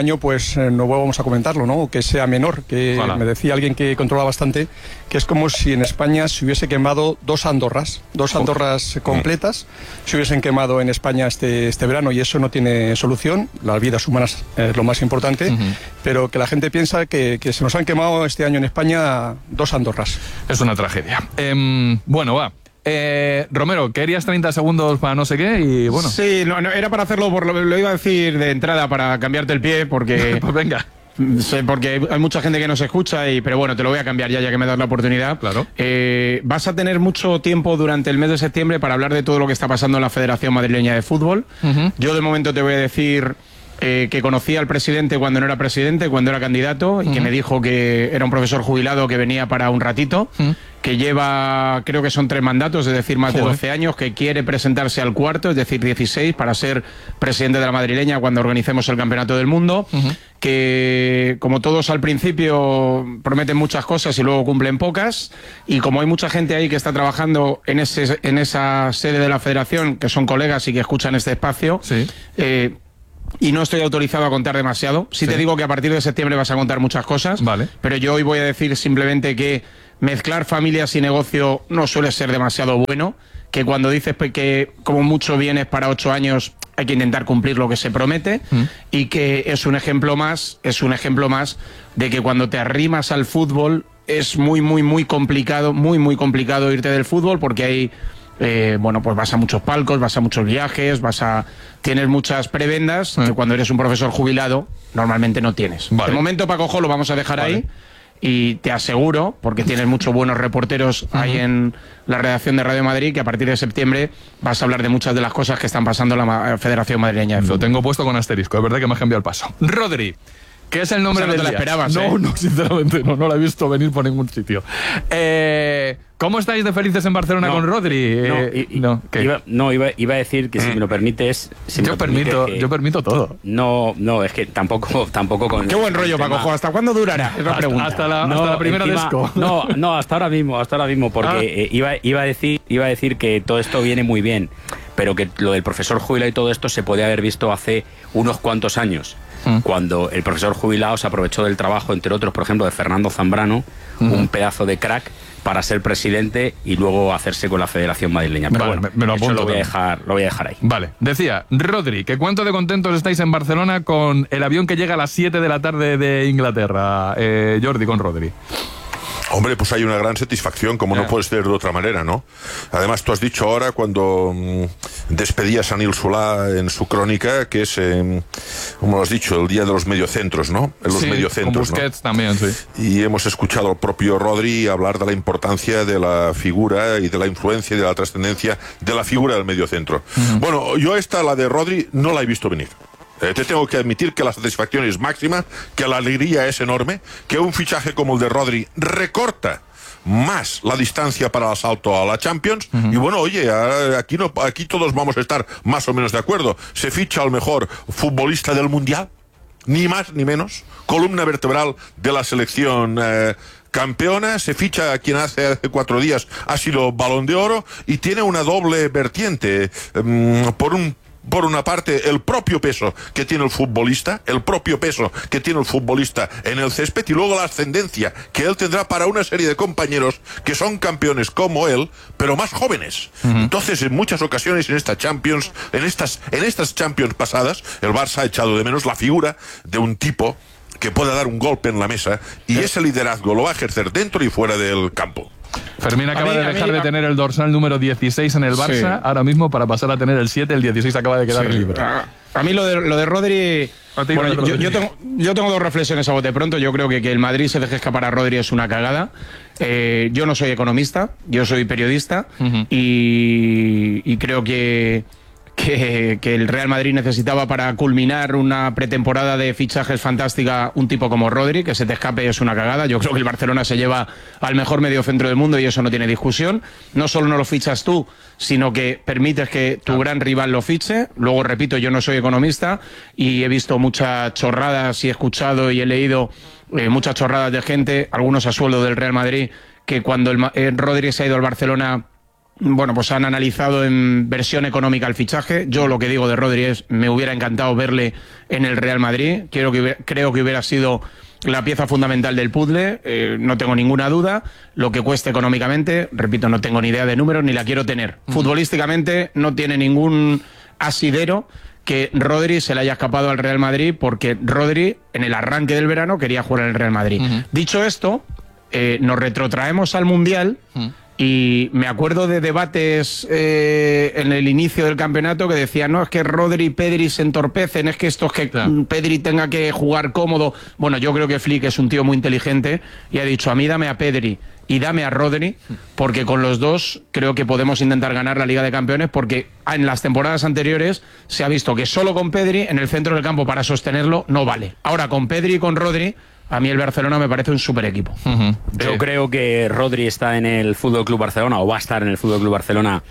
año pues eh, no vamos a comentarlo, ¿no? Que sea menor, que Ojalá. Me decía alguien que controla bastante, que es como si en España se hubiese quemado dos Andorras, dos Andorras completas, se hubiesen quemado en España este, este verano y eso no tiene solución, las vidas humanas es lo más importante, uh-huh. pero que la gente piensa que, que se nos han quemado este año en España dos Andorras. Es una tragedia. Eh, bueno, va. Eh, Romero, querías treinta segundos para no sé qué y bueno. Sí, no, no, era para hacerlo, por lo, lo iba a decir de entrada para cambiarte el pie porque... pues venga. Sí, porque hay mucha gente que nos escucha, y, pero bueno, te lo voy a cambiar ya, ya que me das la oportunidad. Claro. Eh, vas a tener mucho tiempo durante el mes de septiembre para hablar de todo lo que está pasando en la Federación Madrileña de Fútbol. Uh-huh. Yo de momento te voy a decir... Eh, que conocía al presidente cuando no era presidente, cuando era candidato, y uh-huh. que me dijo que era un profesor jubilado que venía para un ratito, uh-huh. que lleva, creo que son tres mandatos, es decir, más Joder. de doce años, que quiere presentarse al cuarto, es decir, dieciséis, para ser presidente de la madrileña cuando organicemos el Campeonato del Mundo, uh-huh. que como todos al principio prometen muchas cosas y luego cumplen pocas, y como hay mucha gente ahí que está trabajando en, ese, en esa sede de la Federación, que son colegas y que escuchan este espacio, sí. eh, y no estoy autorizado a contar demasiado. Sí, sí te digo que a partir de septiembre vas a contar muchas cosas, vale. pero yo hoy voy a decir simplemente que mezclar familias y negocio no suele ser demasiado bueno, que cuando dices que como mucho vienes para ocho años hay que intentar cumplir lo que se promete, mm. y que es un ejemplo más, es un ejemplo más de que cuando te arrimas al fútbol es muy, muy, muy complicado, muy, muy complicado irte del fútbol porque hay... Eh, bueno, pues vas a muchos palcos, vas a muchos viajes, vas a tienes muchas prebendas eh. que cuando eres un profesor jubilado normalmente no tienes. Vale. De momento, Paco Jo, lo vamos a dejar vale. ahí, y te aseguro, porque tienes muchos buenos reporteros uh-huh. ahí en la redacción de Radio Madrid, que a partir de septiembre vas a hablar de muchas de las cosas que están pasando en la Federación Madrileña de Fútbol. Lo tengo puesto con asterisco, es verdad que me has cambiado el paso. Rodri, ¿qué es el nombre o sea, no del te la día? esperabas, No, ¿eh? no, sinceramente no, no la he visto venir por ningún sitio. Eh, ¿Cómo estáis de felices en Barcelona no, con Rodri? No, eh, y, y, no, ¿qué? Iba, no iba, iba a decir que si me lo permites... Si yo, me permito, que, yo permito todo. No, no, es que tampoco, tampoco con... Qué buen rollo, Paco Jo. ¿Hasta cuándo durará? Es la pregunta. Hasta la, no, hasta la primera encima, disco. No, no, hasta ahora mismo, hasta ahora mismo, porque ah. eh, iba, iba, a decir, iba a decir que todo esto viene muy bien, pero que lo del profesor jubilado y todo esto se podía haber visto hace unos cuantos años. Mm. Cuando el profesor jubilado se aprovechó del trabajo, entre otros, por ejemplo, de Fernando Zambrano, mm. un pedazo de crack, para ser presidente y luego hacerse con la Federación Madrileña. Pero vale, bueno, me, me lo eso apunto. Lo voy, a dejar, lo voy a dejar ahí. Vale, decía, Rodri, que cuánto de contentos estáis en Barcelona con el avión que llega a las siete de la tarde de Inglaterra. Eh, Jordi, con Rodri. Hombre, pues hay una gran satisfacción, como yeah. no puede ser de otra manera, ¿no? Además, tú has dicho ahora, cuando mmm, despedías a Nil Solá en su crónica, que es, eh, como lo has dicho, el día de los mediocentros, ¿no? En los sí, mediocentros, con Busquets, ¿no? también, sí. Y hemos escuchado al propio Rodri hablar de la importancia de la figura y de la influencia y de la trascendencia de la figura del mediocentro. Uh-huh. Bueno, yo esta, la de Rodri, no la he visto venir. Eh, te tengo que admitir que la satisfacción es máxima, que la alegría es enorme, que un fichaje como el de Rodri recorta más la distancia para el asalto a la Champions. Uh-huh. Y bueno, oye, aquí, no, aquí todos vamos a estar más o menos de acuerdo. Se ficha al mejor futbolista del Mundial, ni más ni menos, columna vertebral de la selección eh, campeona, se ficha a quien hace, hace cuatro días ha sido Balón de Oro, y tiene una doble vertiente. Um, por un Por una parte, el propio peso que tiene el futbolista, el propio peso que tiene el futbolista en el césped, y luego la ascendencia que él tendrá para una serie de compañeros que son campeones como él, pero más jóvenes. Uh-huh. Entonces, en muchas ocasiones en esta Champions, en estas, en estas Champions pasadas, el Barça ha echado de menos la figura de un tipo que pueda dar un golpe en la mesa, y sí. ese liderazgo lo va a ejercer dentro y fuera del campo. Fermín acaba mí, de dejar mí, de a... tener el dorsal número dieciséis en el Barça, sí. ahora mismo para pasar a tener el siete, el dieciséis acaba de quedar sí. libre. A, a mí lo de, lo de Rodri... Bueno, yo, Rodri. Yo, tengo, yo tengo dos reflexiones a bote pronto. Yo creo que que el Madrid se deje escapar a Rodri es una cagada. Eh, yo no soy economista, yo soy periodista, uh-huh. y, y creo que... Que, que el Real Madrid necesitaba para culminar una pretemporada de fichajes fantástica un tipo como Rodri. Que se te escape es una cagada. Yo creo que el Barcelona se lleva al mejor mediocentro del mundo y eso no tiene discusión. No solo no lo fichas tú, sino que permites que tu gran rival lo fiche. Luego, repito, yo no soy economista y he visto muchas chorradas y he escuchado y he leído eh, muchas chorradas de gente, algunos a sueldo del Real Madrid, que cuando el, el Rodri se ha ido al Barcelona bueno, pues han analizado en versión económica el fichaje. Yo lo que digo de Rodri es, me hubiera encantado verle en el Real Madrid. Quiero que hubiera, creo que hubiera sido la pieza fundamental del puzzle, eh, no tengo ninguna duda. Lo que cueste económicamente, repito, no tengo ni idea de números ni la quiero tener. Uh-huh. Futbolísticamente no tiene ningún asidero que Rodri se le haya escapado al Real Madrid, porque Rodri en el arranque del verano quería jugar en el Real Madrid. Uh-huh. Dicho esto, eh, nos retrotraemos al Mundial. Uh-huh. Y me acuerdo de debates eh, en el inicio del campeonato que decían, no, es que Rodri y Pedri se entorpecen, es que esto es que claro. Pedri tenga que jugar cómodo. Bueno, yo creo que Flick es un tío muy inteligente y ha dicho, a mí dame a Pedri y dame a Rodri, porque con los dos creo que podemos intentar ganar la Liga de Campeones, porque en las temporadas anteriores se ha visto que solo con Pedri en el centro del campo para sostenerlo no vale. Ahora con Pedri y con Rodri, a mí el Barcelona me parece un super equipo. Uh-huh. Yo sí. creo que Rodri está en el F C Barcelona, o va a estar en el F C Barcelona,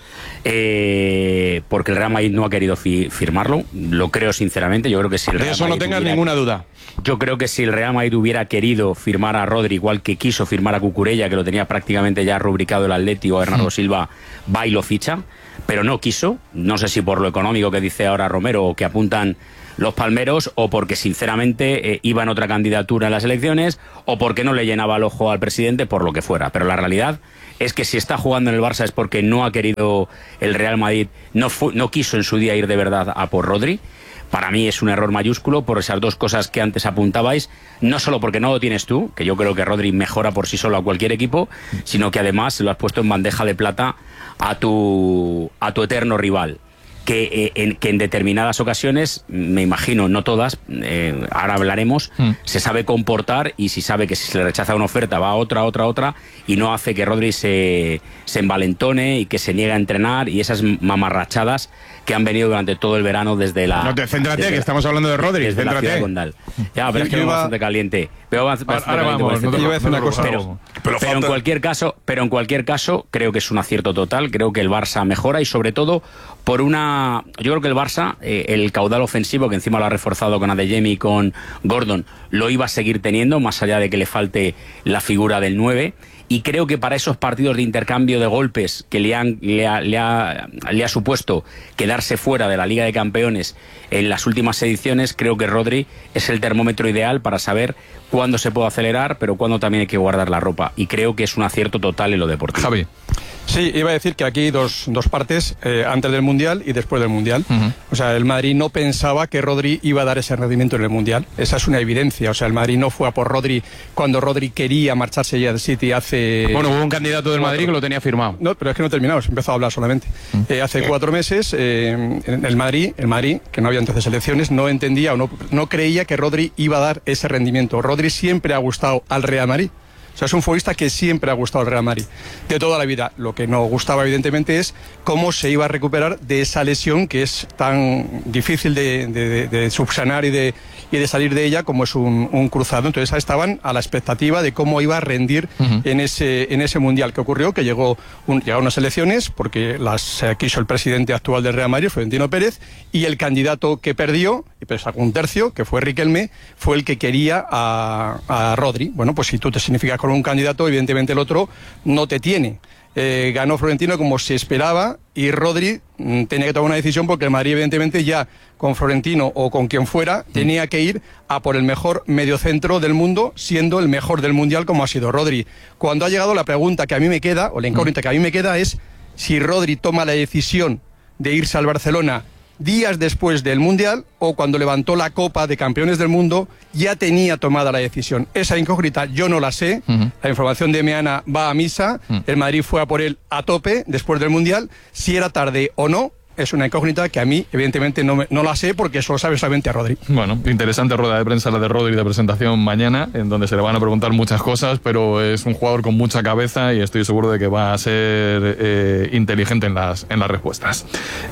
eh, porque el Real Madrid no ha querido fi- firmarlo. Lo creo sinceramente. Yo creo que si el Real de eso Madrid no tengas hubiera, ninguna duda. Yo creo que si el Real Madrid hubiera querido firmar a Rodri, igual que quiso firmar a Cucurella, que lo tenía prácticamente ya rubricado el Atleti, o a Bernardo uh-huh. Silva, va y lo ficha, pero no quiso. No sé si por lo económico que dice ahora Romero, o que apuntan los palmeros, o porque sinceramente eh, iba en otra candidatura en las elecciones, o porque no le llenaba el ojo al presidente, por lo que fuera. Pero la realidad es que si está jugando en el Barça es porque no ha querido el Real Madrid, no, fu- no quiso en su día ir de verdad a por Rodri. Para mí es un error mayúsculo por esas dos cosas que antes apuntabais, no solo porque no lo tienes tú, que yo creo que Rodri mejora por sí solo a cualquier equipo, sino que además lo has puesto en bandeja de plata a tu, a tu eterno rival. Que, eh, en, que en determinadas ocasiones, me imagino, no todas, eh, ahora hablaremos, mm. se sabe comportar, y si sabe que si se le rechaza una oferta va a otra, otra, otra, y no hace que Rodri se, se envalentone y que se niegue a entrenar, y esas mamarrachadas que han venido durante todo el verano desde la... No te céntrate, que la, estamos hablando de Rodri, desde céntrate. La ciudad condal. Ya, pero es que me va bastante caliente. Pero va, ahora, ahora vamos, no te iba a decir una cosa. Pero, pero, pero en cualquier caso, pero en cualquier caso, creo que es un acierto total. Creo que el Barça mejora, y sobre todo por una... Yo creo que el Barça, eh, el caudal ofensivo, que encima lo ha reforzado con Adeyemi y con Gordon, lo iba a seguir teniendo, más allá de que le falte la figura del nueve. Y creo que para esos partidos de intercambio de golpes que le, han, le, ha, le, ha, le ha supuesto quedarse fuera de la Liga de Campeones en las últimas ediciones, creo que Rodri es el termómetro ideal para saber cuándo se puede acelerar, pero cuándo también hay que guardar la ropa. Y creo que es un acierto total en lo deportivo. Javi. Sí, iba a decir que aquí hay dos, dos partes, eh, antes del Mundial y después del Mundial. Uh-huh. O sea, el Madrid no pensaba que Rodri iba a dar ese rendimiento en el Mundial. Esa es una evidencia. O sea, el Madrid no fue a por Rodri cuando Rodri quería marcharse ya del City hace... Bueno, hubo un candidato del Madrid que lo tenía firmado. No, pero es que no terminamos, empezó a hablar solamente. Uh-huh. Eh, hace cuatro meses, eh, el Madrid, el Madrid, que no había entonces elecciones, no entendía o no, no creía que Rodri iba a dar ese rendimiento. Rodri siempre ha gustado al Real Madrid. O sea, es un futbolista que siempre ha gustado al Real Madrid, de toda la vida. Lo que no gustaba, evidentemente, es cómo se iba a recuperar de esa lesión que es tan difícil de, de, de, de subsanar y de, y de salir de ella como es un, un cruzado. Entonces estaban a la expectativa de cómo iba a rendir uh-huh. en ese en ese Mundial. ¿Qué ocurrió? Que llegó un, llegaron unas elecciones porque las eh, quiso el presidente actual del Real Madrid, Florentino Pérez, y el candidato que perdió, y pues sacó un tercio, que fue Riquelme, fue el que quería a, a Rodri. Bueno, pues si tú te significas con un candidato, evidentemente el otro no te tiene. Eh, ganó Florentino como se esperaba, y Rodri mm, tenía que tomar una decisión, porque el Madrid evidentemente ya con Florentino o con quien fuera tenía que ir a por el mejor mediocentro del mundo, siendo el mejor del Mundial como ha sido Rodri. Cuando ha llegado, la pregunta que a mí me queda, o la incógnita que a mí me queda, es si Rodri toma la decisión de irse al Barcelona días después del Mundial, o cuando levantó la Copa de Campeones del Mundo ya tenía tomada la decisión. Esa incógnita yo no la sé. Uh-huh. La información de Meana va a misa. Uh-huh. El Madrid fue a por él a tope después del Mundial. Si era tarde o no, es una incógnita que a mí, evidentemente, no, me, no la sé, porque eso lo sabe solamente a Rodri. Bueno, interesante rueda de prensa la de Rodri de presentación mañana, en donde se le van a preguntar muchas cosas, pero es un jugador con mucha cabeza y estoy seguro de que va a ser eh, inteligente en las, en las respuestas.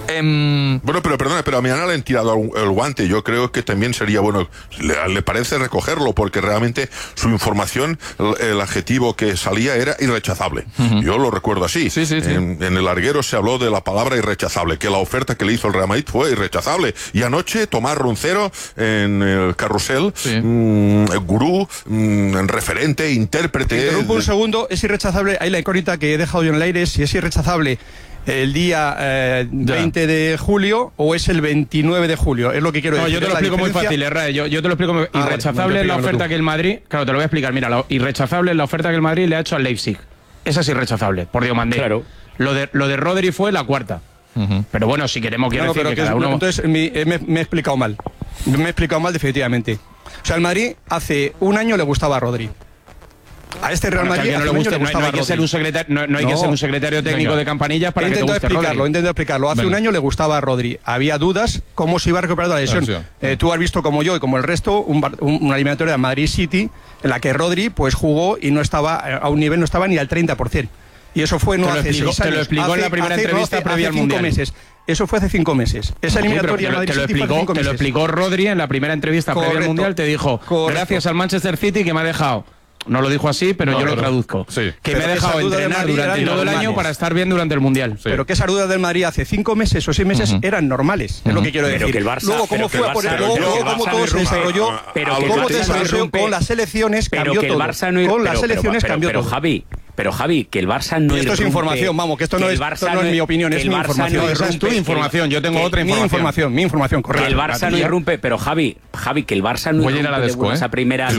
Eh... Bueno, pero perdona, pero a Meana le han tirado el guante. Yo creo que también sería bueno, le, le parece recogerlo, porque realmente su información, el, el adjetivo que salía era irrechazable. Uh-huh. Yo lo recuerdo así. Sí, sí, sí. En, en el larguero se habló de la palabra irrechazable, que la oferta que le hizo el Real Madrid fue irrechazable. Y anoche Tomás Roncero en el carrusel, sí. mmm, gurú, mmm, referente, intérprete. Interrumpo un segundo, es irrechazable, hay la incógnita que he dejado yo en el aire, si es irrechazable el día eh, veinte de julio o es el veintinueve de julio. Es lo que quiero no, decir. yo te lo explico muy fácil, Herrera. Yo, yo te lo explico muy ah, irrechazable es la oferta tú. que el Madrid... Claro, te lo voy a explicar. Mira, lo irrechazable es la oferta que el Madrid le ha hecho al Leipzig. Esa es irrechazable, por Diomandé. Claro. Lo de, lo de Rodri fue la cuarta. Uh-huh. Pero bueno, si queremos quiero no, decir que, que cada uno... Entonces me, me, me he explicado mal. Me he explicado mal definitivamente. O sea, al Madrid hace un año le gustaba a Rodri. A este Real Madrid bueno, no, le gusta, le no, no hay que ser un secretario, no, no hay no. que ser un secretario técnico Venga. de Campanillas para intento que te guste explicarlo, Rodri. Intento explicarlo. Hace Venga. un año le gustaba a Rodri. Había dudas cómo se iba a recuperar la lesión. Ah, sí. eh, tú has visto como yo y como el resto un, un, una eliminatoria de Madrid City en la que Rodri pues jugó y no estaba a un nivel, no estaba ni al treinta por ciento. Y eso fue no te hace explicó, seis años. Te lo explicó hace, en la primera hace, entrevista no, hace, previa hace al Mundial. Meses. Eso fue hace cinco meses. Esa eliminatoria sí, Madrid te lo, City explicó, fue hace cinco te meses. lo explicó Rodri en la primera entrevista Correcto. previa al Mundial. Te dijo, Correcto. gracias al Manchester City que me ha dejado... No lo dijo así, pero no, yo pero, lo traduzco. Sí. Que pero me he dejado entrenar de durante todo el año para estar bien durante el Mundial. Sí. Pero que esas dudas del Madrid hace cinco meses o seis meses uh-huh. eran normales, uh-huh. es lo que quiero pero decir. Que el Barça, luego cómo fue a poner, luego, luego cómo todo se desarrolló, pero cómo se desarrolló con las selecciones cambió todo. Con las selecciones cambió todo. Pero Javi, pero Javi, que el Barça no... Esto es información, vamos, que esto no es mi opinión, es mi información. Esa es tu información, yo tengo otra información. Mi información, correcto. Que el Barça no irrumpe, pero Javi, Javi, que el Barça no irrumpe de buenas a primeras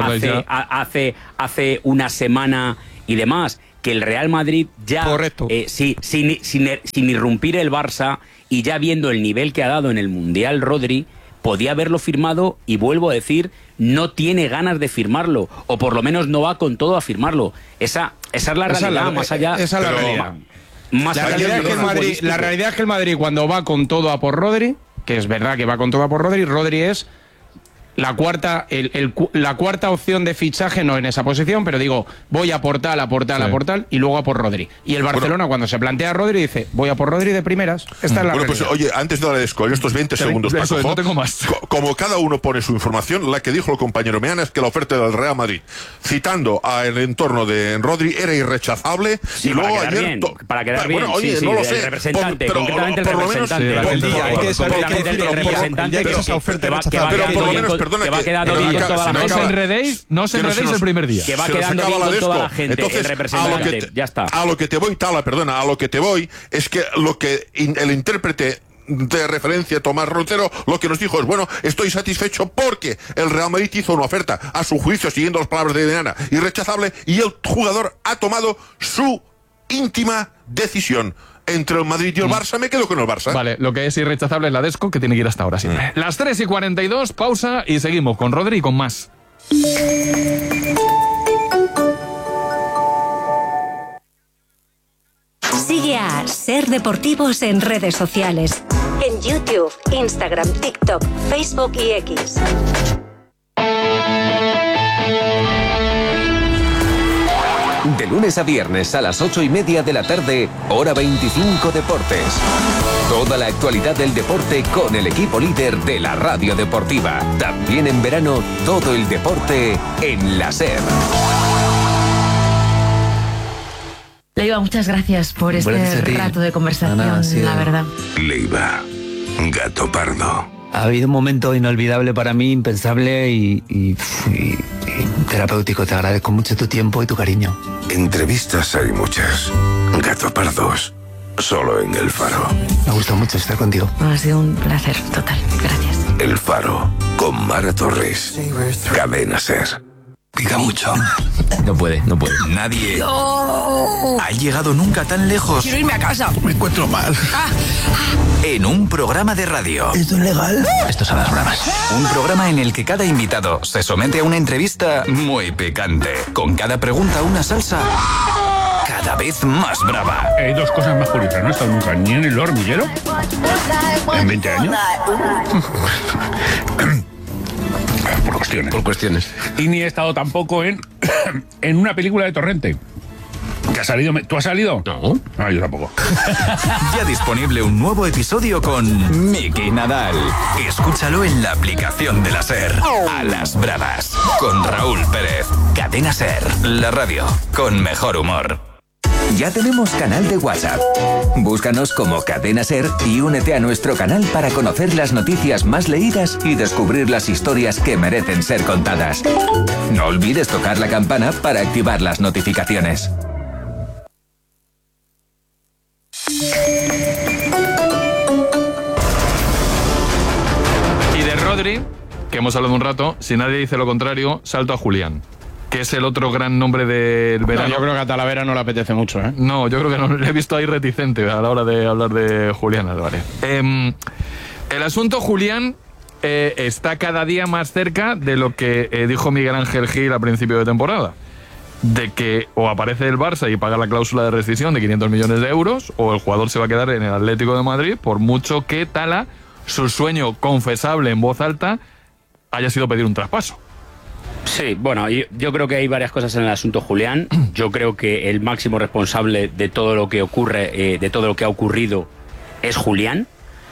hace una semana y demás, que el Real Madrid ya... Correcto. Eh, sí, sin, sin, sin irrumpir el Barça y ya viendo el nivel que ha dado en el Mundial Rodri, podía haberlo firmado y vuelvo a decir, no tiene ganas de firmarlo, o por lo menos no va con todo a firmarlo. Esa, esa es la esa realidad, la, más allá... Esa es la realidad. Más la, realidad es que el Madrid, la realidad es que el Madrid cuando va con todo a por Rodri, que es verdad que va con todo a por Rodri, Rodri es... La cuarta, el, el, la cuarta opción de fichaje no en esa posición, pero digo, voy a por tal, a por tal, sí. a por tal, y luego a por Rodri. Y el Barcelona, bueno, cuando se plantea a Rodri, dice, voy a por Rodri de primeras. Esta mm. es la Bueno, realidad. pues oye, antes de la de escoger estos veinte segundos, eso, Paco, no tengo más. Como cada uno pone su información, la que dijo el compañero Meana es que la oferta del Real Madrid, citando al entorno de Rodri, era irrechazable. Sí, y luego para quedar ayer. Bien, para quedar bueno, bien, oye, sí, sí, no lo el sé. representante, por, concretamente por, el por representante. Menos, el día, hay que saber que el representante que esa oferta va quedando bien, que va quedando bien con toda la no gente. os enredéis, no os enredéis el primer día. Que va quedando bien con toda la gente. Entonces, el representante, te, ya está. A lo que te voy, Tala, perdona, a lo que te voy es que lo que in, el intérprete de referencia Tomás Roncero lo que nos dijo es, bueno, estoy satisfecho porque el Real Madrid hizo una oferta, a su juicio, siguiendo las palabras de Meana, irrechazable, y el jugador ha tomado su íntima decisión. Entre el Madrid y el Barça, me quedo con el Barça. Vale, lo que es irrechazable es la Desco, que tiene que ir hasta ahora siempre. Mm. Las tres y cuarenta y dos, pausa y seguimos con Rodri y con más. Sigue a Ser Deportivos en redes sociales. En YouTube, Instagram, TikTok, Facebook y X. De lunes a viernes a las ocho y media de la tarde, hora veinticinco Deportes. Toda la actualidad del deporte con el equipo líder de la radio deportiva. También en verano, todo el deporte en la SER. Leiva, muchas gracias por este gracias rato de conversación, Ana, sí, la verdad. Leiva, gato pardo. Ha habido un momento inolvidable para mí, impensable y, y, y, y terapéutico. Te agradezco mucho tu tiempo y tu cariño. Entrevistas hay muchas. Gato pardos, solo en El Faro. Me gustó mucho estar contigo. Ha sido un placer total. Gracias. El Faro, con Mara Torres. Cadena SER. Pica mucho. No puede, no puede. Nadie no. ha llegado nunca tan lejos. Quiero irme a casa. Me encuentro mal. Ah. En un programa de radio. ¿Esto es legal? Esto es a las bravas. Un programa en el que cada invitado se somete a una entrevista muy picante. Con cada pregunta una salsa cada vez más brava. Hay dos cosas más curiosas. No he estado nunca ni en el hormiguero en veinte años. Por cuestiones. Por cuestiones. Y ni he estado tampoco en, en una película de Torrente. ¿Que ha salido? ¿Tú has salido? No. Ah, yo tampoco. Ya disponible un nuevo episodio con Miki Nadal. Escúchalo en la aplicación de la SER. A las bravas. Con Raúl Pérez. Cadena SER. La radio con mejor humor. Ya tenemos canal de WhatsApp. Búscanos como Cadena SER y únete a nuestro canal para conocer las noticias más leídas y descubrir las historias que merecen ser contadas. No olvides tocar la campana para activar las notificaciones. Rodri, que hemos hablado un rato, si nadie dice lo contrario, salto a Julián, que es el otro gran nombre del verano. No, yo creo que a Talavera no le apetece mucho, ¿eh? No, yo creo que no, le he visto ahí reticente a la hora de hablar de Julián Álvarez. Eh, el asunto Julián eh, está cada día más cerca de lo que eh, dijo Miguel Ángel Gil a principio de temporada. De que o aparece el Barça y paga la cláusula de rescisión de quinientos millones de euros, o el jugador se va a quedar en el Atlético de Madrid, por mucho que Tala, su sueño confesable en voz alta, haya sido pedir un traspaso. Sí, bueno, yo, yo creo que hay varias cosas en el asunto Julián. Yo creo que el máximo responsable de todo lo que ocurre, eh, de todo lo que ha ocurrido, es Julián.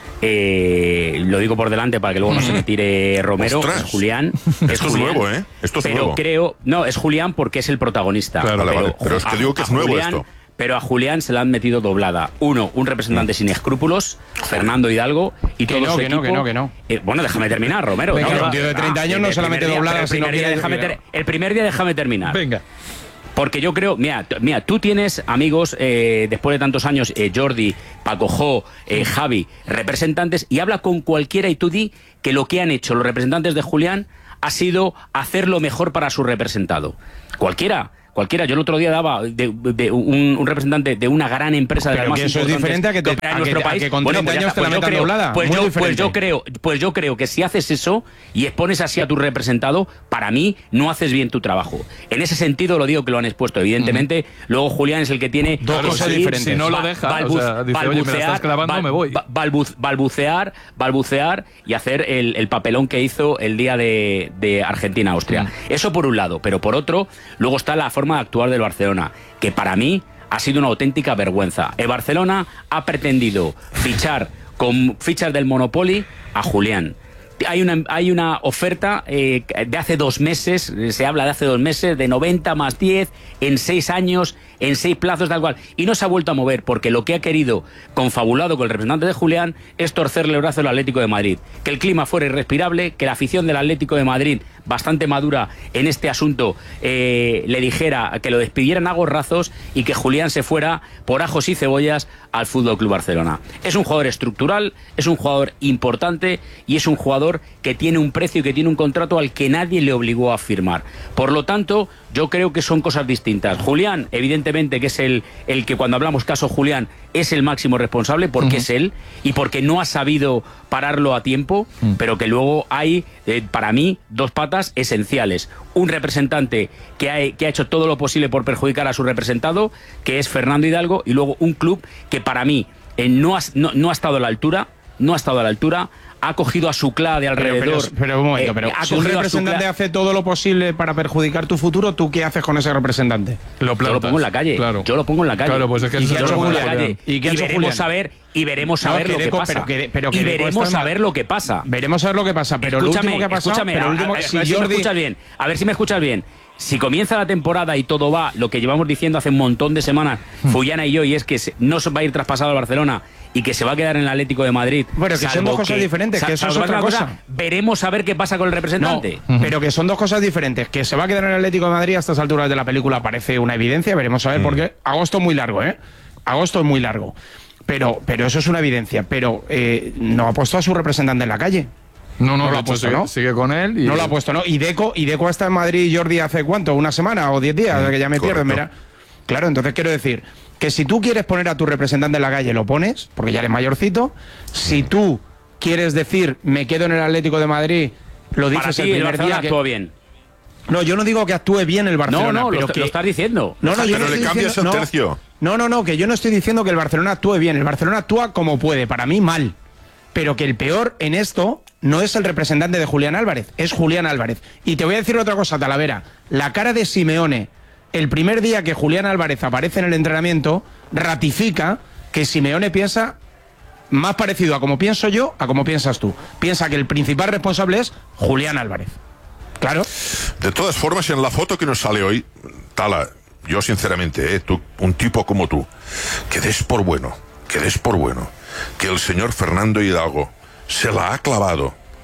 Eh, lo digo por delante para que luego no se me tire Romero. Ostras. Es Julián. Esto es es Julián, nuevo, ¿eh? Esto es pero nuevo. creo, no, es Julián porque es el protagonista. Claro, pero, vale, pero es que digo que es nuevo Julián, esto. Pero a Julián se le han metido doblada. Uno, un representante mm. sin escrúpulos, Fernando Hidalgo, y que todo no, su que equipo. no, que no, que no. Eh, bueno, déjame terminar, Romero. Venga, no, un tío de treinta años no se la mete doblada. El primer, día, déjame ter, el primer día déjame terminar. Venga. Porque yo creo, mira, mira, tú tienes amigos, eh, después de tantos años, eh, Jordi, Paco Jo, eh, Javi, representantes, y habla con cualquiera y tú di que lo que han hecho los representantes de Julián ha sido hacer lo mejor para su representado. Cualquiera. Cualquiera, yo el otro día daba de, de un, un representante de una gran empresa de las más importantes. Pero eso es diferente a que, te, en a nuestro que, país. A que con bueno, treinta pues años te la pues metan creo, doblada. Pues Muy yo, diferente. pues yo creo, pues yo creo que si haces eso y expones así a tu representado, para mí no haces bien tu trabajo. En ese sentido lo digo que lo han expuesto. Evidentemente, uh-huh. luego Julián es el que tiene dos que cosas salir, diferentes. Si no lo deja, balbuz, o sea, dice, oye, me la estás clavando, bal, me voy. Balbuz, balbucear, balbucear y hacer el, el papelón que hizo el día de, de Argentina-Austria. Uh-huh. Eso por un lado, pero por otro, luego está la forma de actuar del Barcelona, que para mí ha sido una auténtica vergüenza. El Barcelona ha pretendido fichar con fichas del Monopoly a Julián. Hay una, hay una oferta eh, de hace dos meses, se habla de hace dos meses, de noventa más diez, en seis años, en seis plazos, tal cual. Y no se ha vuelto a mover, porque lo que ha querido, confabulado con el representante de Julián, es torcerle el brazo al Atlético de Madrid. Que el clima fuera irrespirable, que la afición del Atlético de Madrid, bastante madura en este asunto, eh, le dijera que lo despidieran a gorrazos y que Julián se fuera por ajos y cebollas al Fútbol Club Barcelona. Es un jugador estructural, es un jugador importante y es un jugador que tiene un precio y que tiene un contrato al que nadie le obligó a firmar. Por lo tanto, yo creo que son cosas distintas. Julián, evidentemente, que es el, el que cuando hablamos caso Julián es el máximo responsable, porque uh-huh. es él y porque no ha sabido pararlo a tiempo, uh-huh. pero que luego hay, eh, para mí, dos patas esenciales. Un representante que ha, que ha hecho todo lo posible por perjudicar a su representado, que es Fernando Hidalgo, y luego un club que para mí eh, no, ha, no, no ha estado a la altura, no ha estado a la altura, ha cogido a su cla de alrededor. Pero, pero, pero un momento, pero eh, si un representante hace todo lo posible para perjudicar tu futuro, ¿tú qué haces con ese representante? Lo yo lo pongo en la calle. Claro. Yo lo pongo en la calle. Claro, pues es que y yo lo pongo en la calle. ¿Y qué ha hecho veremos Julián? a ver y veremos a no, ver lo que deco, pasa. Pero que, pero que y veremos está... a ver lo que pasa. Veremos a ver lo que pasa. Pero escúchame, lo último que ha pasado, escúchame, pero a, último, a, a, si a ver si Jordi... me escuchas bien. A ver si me escuchas bien. Si comienza la temporada y todo va, lo que llevamos diciendo hace un montón de semanas, hmm. Fullana y yo, y es que no se va a ir traspasado al Barcelona y que se va a quedar en el Atlético de Madrid. Bueno, que son dos cosas que, diferentes, que eso es otra cosa. cosa. Veremos a ver qué pasa con el representante. No, uh-huh. Pero que son dos cosas diferentes. Que se va a quedar en el Atlético de Madrid a estas alturas de la película parece una evidencia. Veremos a ver, uh-huh. porque agosto es muy largo, ¿eh? Agosto es muy largo. Pero, pero eso es una evidencia. Pero eh, no ha puesto a su representante en la calle. No, no, no lo ha ha puesto, sigue, ¿no? Sigue con él. Y... No lo ha puesto, ¿no? Y Deco, y Deco está en Madrid, Jordi, ¿hace cuánto? ¿Una semana o diez días? Mm, que ya me pierdo, mira. Claro, entonces quiero decir que si tú quieres poner a tu representante en la calle, lo pones, porque ya eres mayorcito. Si tú quieres decir, me quedo en el Atlético de Madrid, lo dices Para ti, el primer el Barcelona día que... actuó bien. No, yo no digo que actúe bien el Barcelona. No, no, pero lo, que... lo estás diciendo. No, no, yo pero no le cambias diciendo... el tercio. No, no, no, que yo no estoy diciendo que el Barcelona actúe bien. El Barcelona actúa como puede, para mí mal. Pero que el peor en esto no es el representante de Julián Álvarez, es Julián Álvarez. Y te voy a decir otra cosa, Talavera. La cara de Simeone, el primer día que Julián Álvarez aparece en el entrenamiento, ratifica que Simeone piensa más parecido a como pienso yo, a como piensas tú. Piensa que el principal responsable es Julián Álvarez. Claro. De todas formas, en la foto que nos sale hoy, Tala, yo sinceramente, eh, tú, un tipo como tú, que des por bueno, que des por bueno, que el señor Fernando Hidalgo se la ha clavado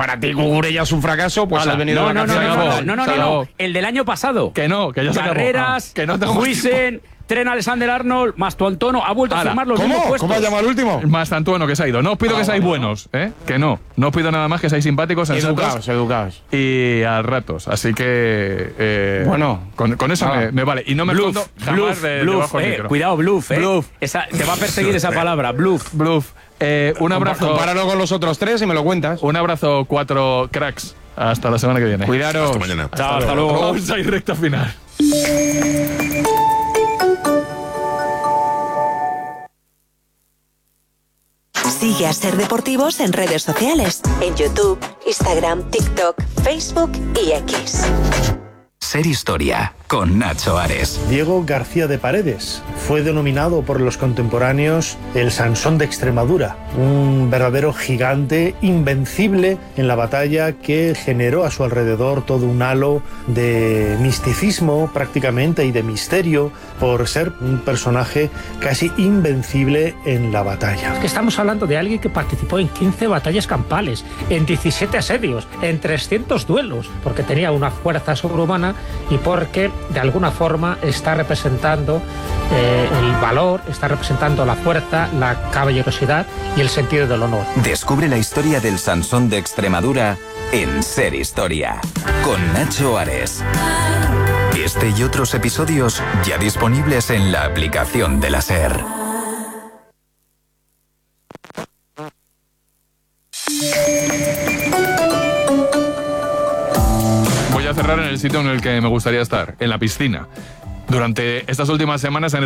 para ti Cucurella es un fracaso, pues Hala, has venido No, de no, no, vacaciones. no, no, no, no, no, no, el del año pasado. Que no, que ya se acabó. Carreras, Ah, que no tengo más Huisen, Trent Alexander-Arnold, Mastantuono, ha vuelto Ala, a firmar los ¿cómo? mismos puestos. ¿Cómo ha llamado el último? Mastantuono, que se ha ido. No os pido Ah, que seáis bueno, buenos, ¿eh? Que no. No os pido nada más que seáis simpáticos, sensatos Educados, educados. y a ratos. Así que. eh, Bueno. con, con eso Ah. me, me vale. Y no me Bluff, escondo jamás bluff, de, bluff, debajo del eh, micro. cuidado, bluff, eh. Bluff. Esa- te va a perseguir esa palabra, bluff. Bluff. Eh, un abrazo. Compáralo con los otros tres y me lo cuentas. Un abrazo, cuatro cracks. Hasta la semana que viene. Cuidaros. Hasta mañana. Chao, hasta luego. Vamos a ir recta final. Sigue a Ser Deportivos en redes sociales, en YouTube, Instagram, TikTok, Facebook y X. Ser Historia, con Nacho Ares. Diego García de Paredes fue denominado por los contemporáneos el Sansón de Extremadura, un verdadero gigante invencible en la batalla que generó a su alrededor todo un halo de misticismo prácticamente y de misterio por ser un personaje casi invencible en la batalla. Que estamos hablando de alguien que participó en quince batallas campales, en diecisiete asedios, en trescientos duelos, porque tenía una fuerza sobrehumana y porque de alguna forma está representando eh, el valor, está representando la fuerza, la caballerosidad y el sentido del honor. Descubre la historia del Sansón de Extremadura en Ser Historia, con Nacho Ares. Este y otros episodios ya disponibles en la aplicación de la SER. Voy a cerrar en el sitio en el que me gustaría estar, en la piscina. Durante estas últimas semanas han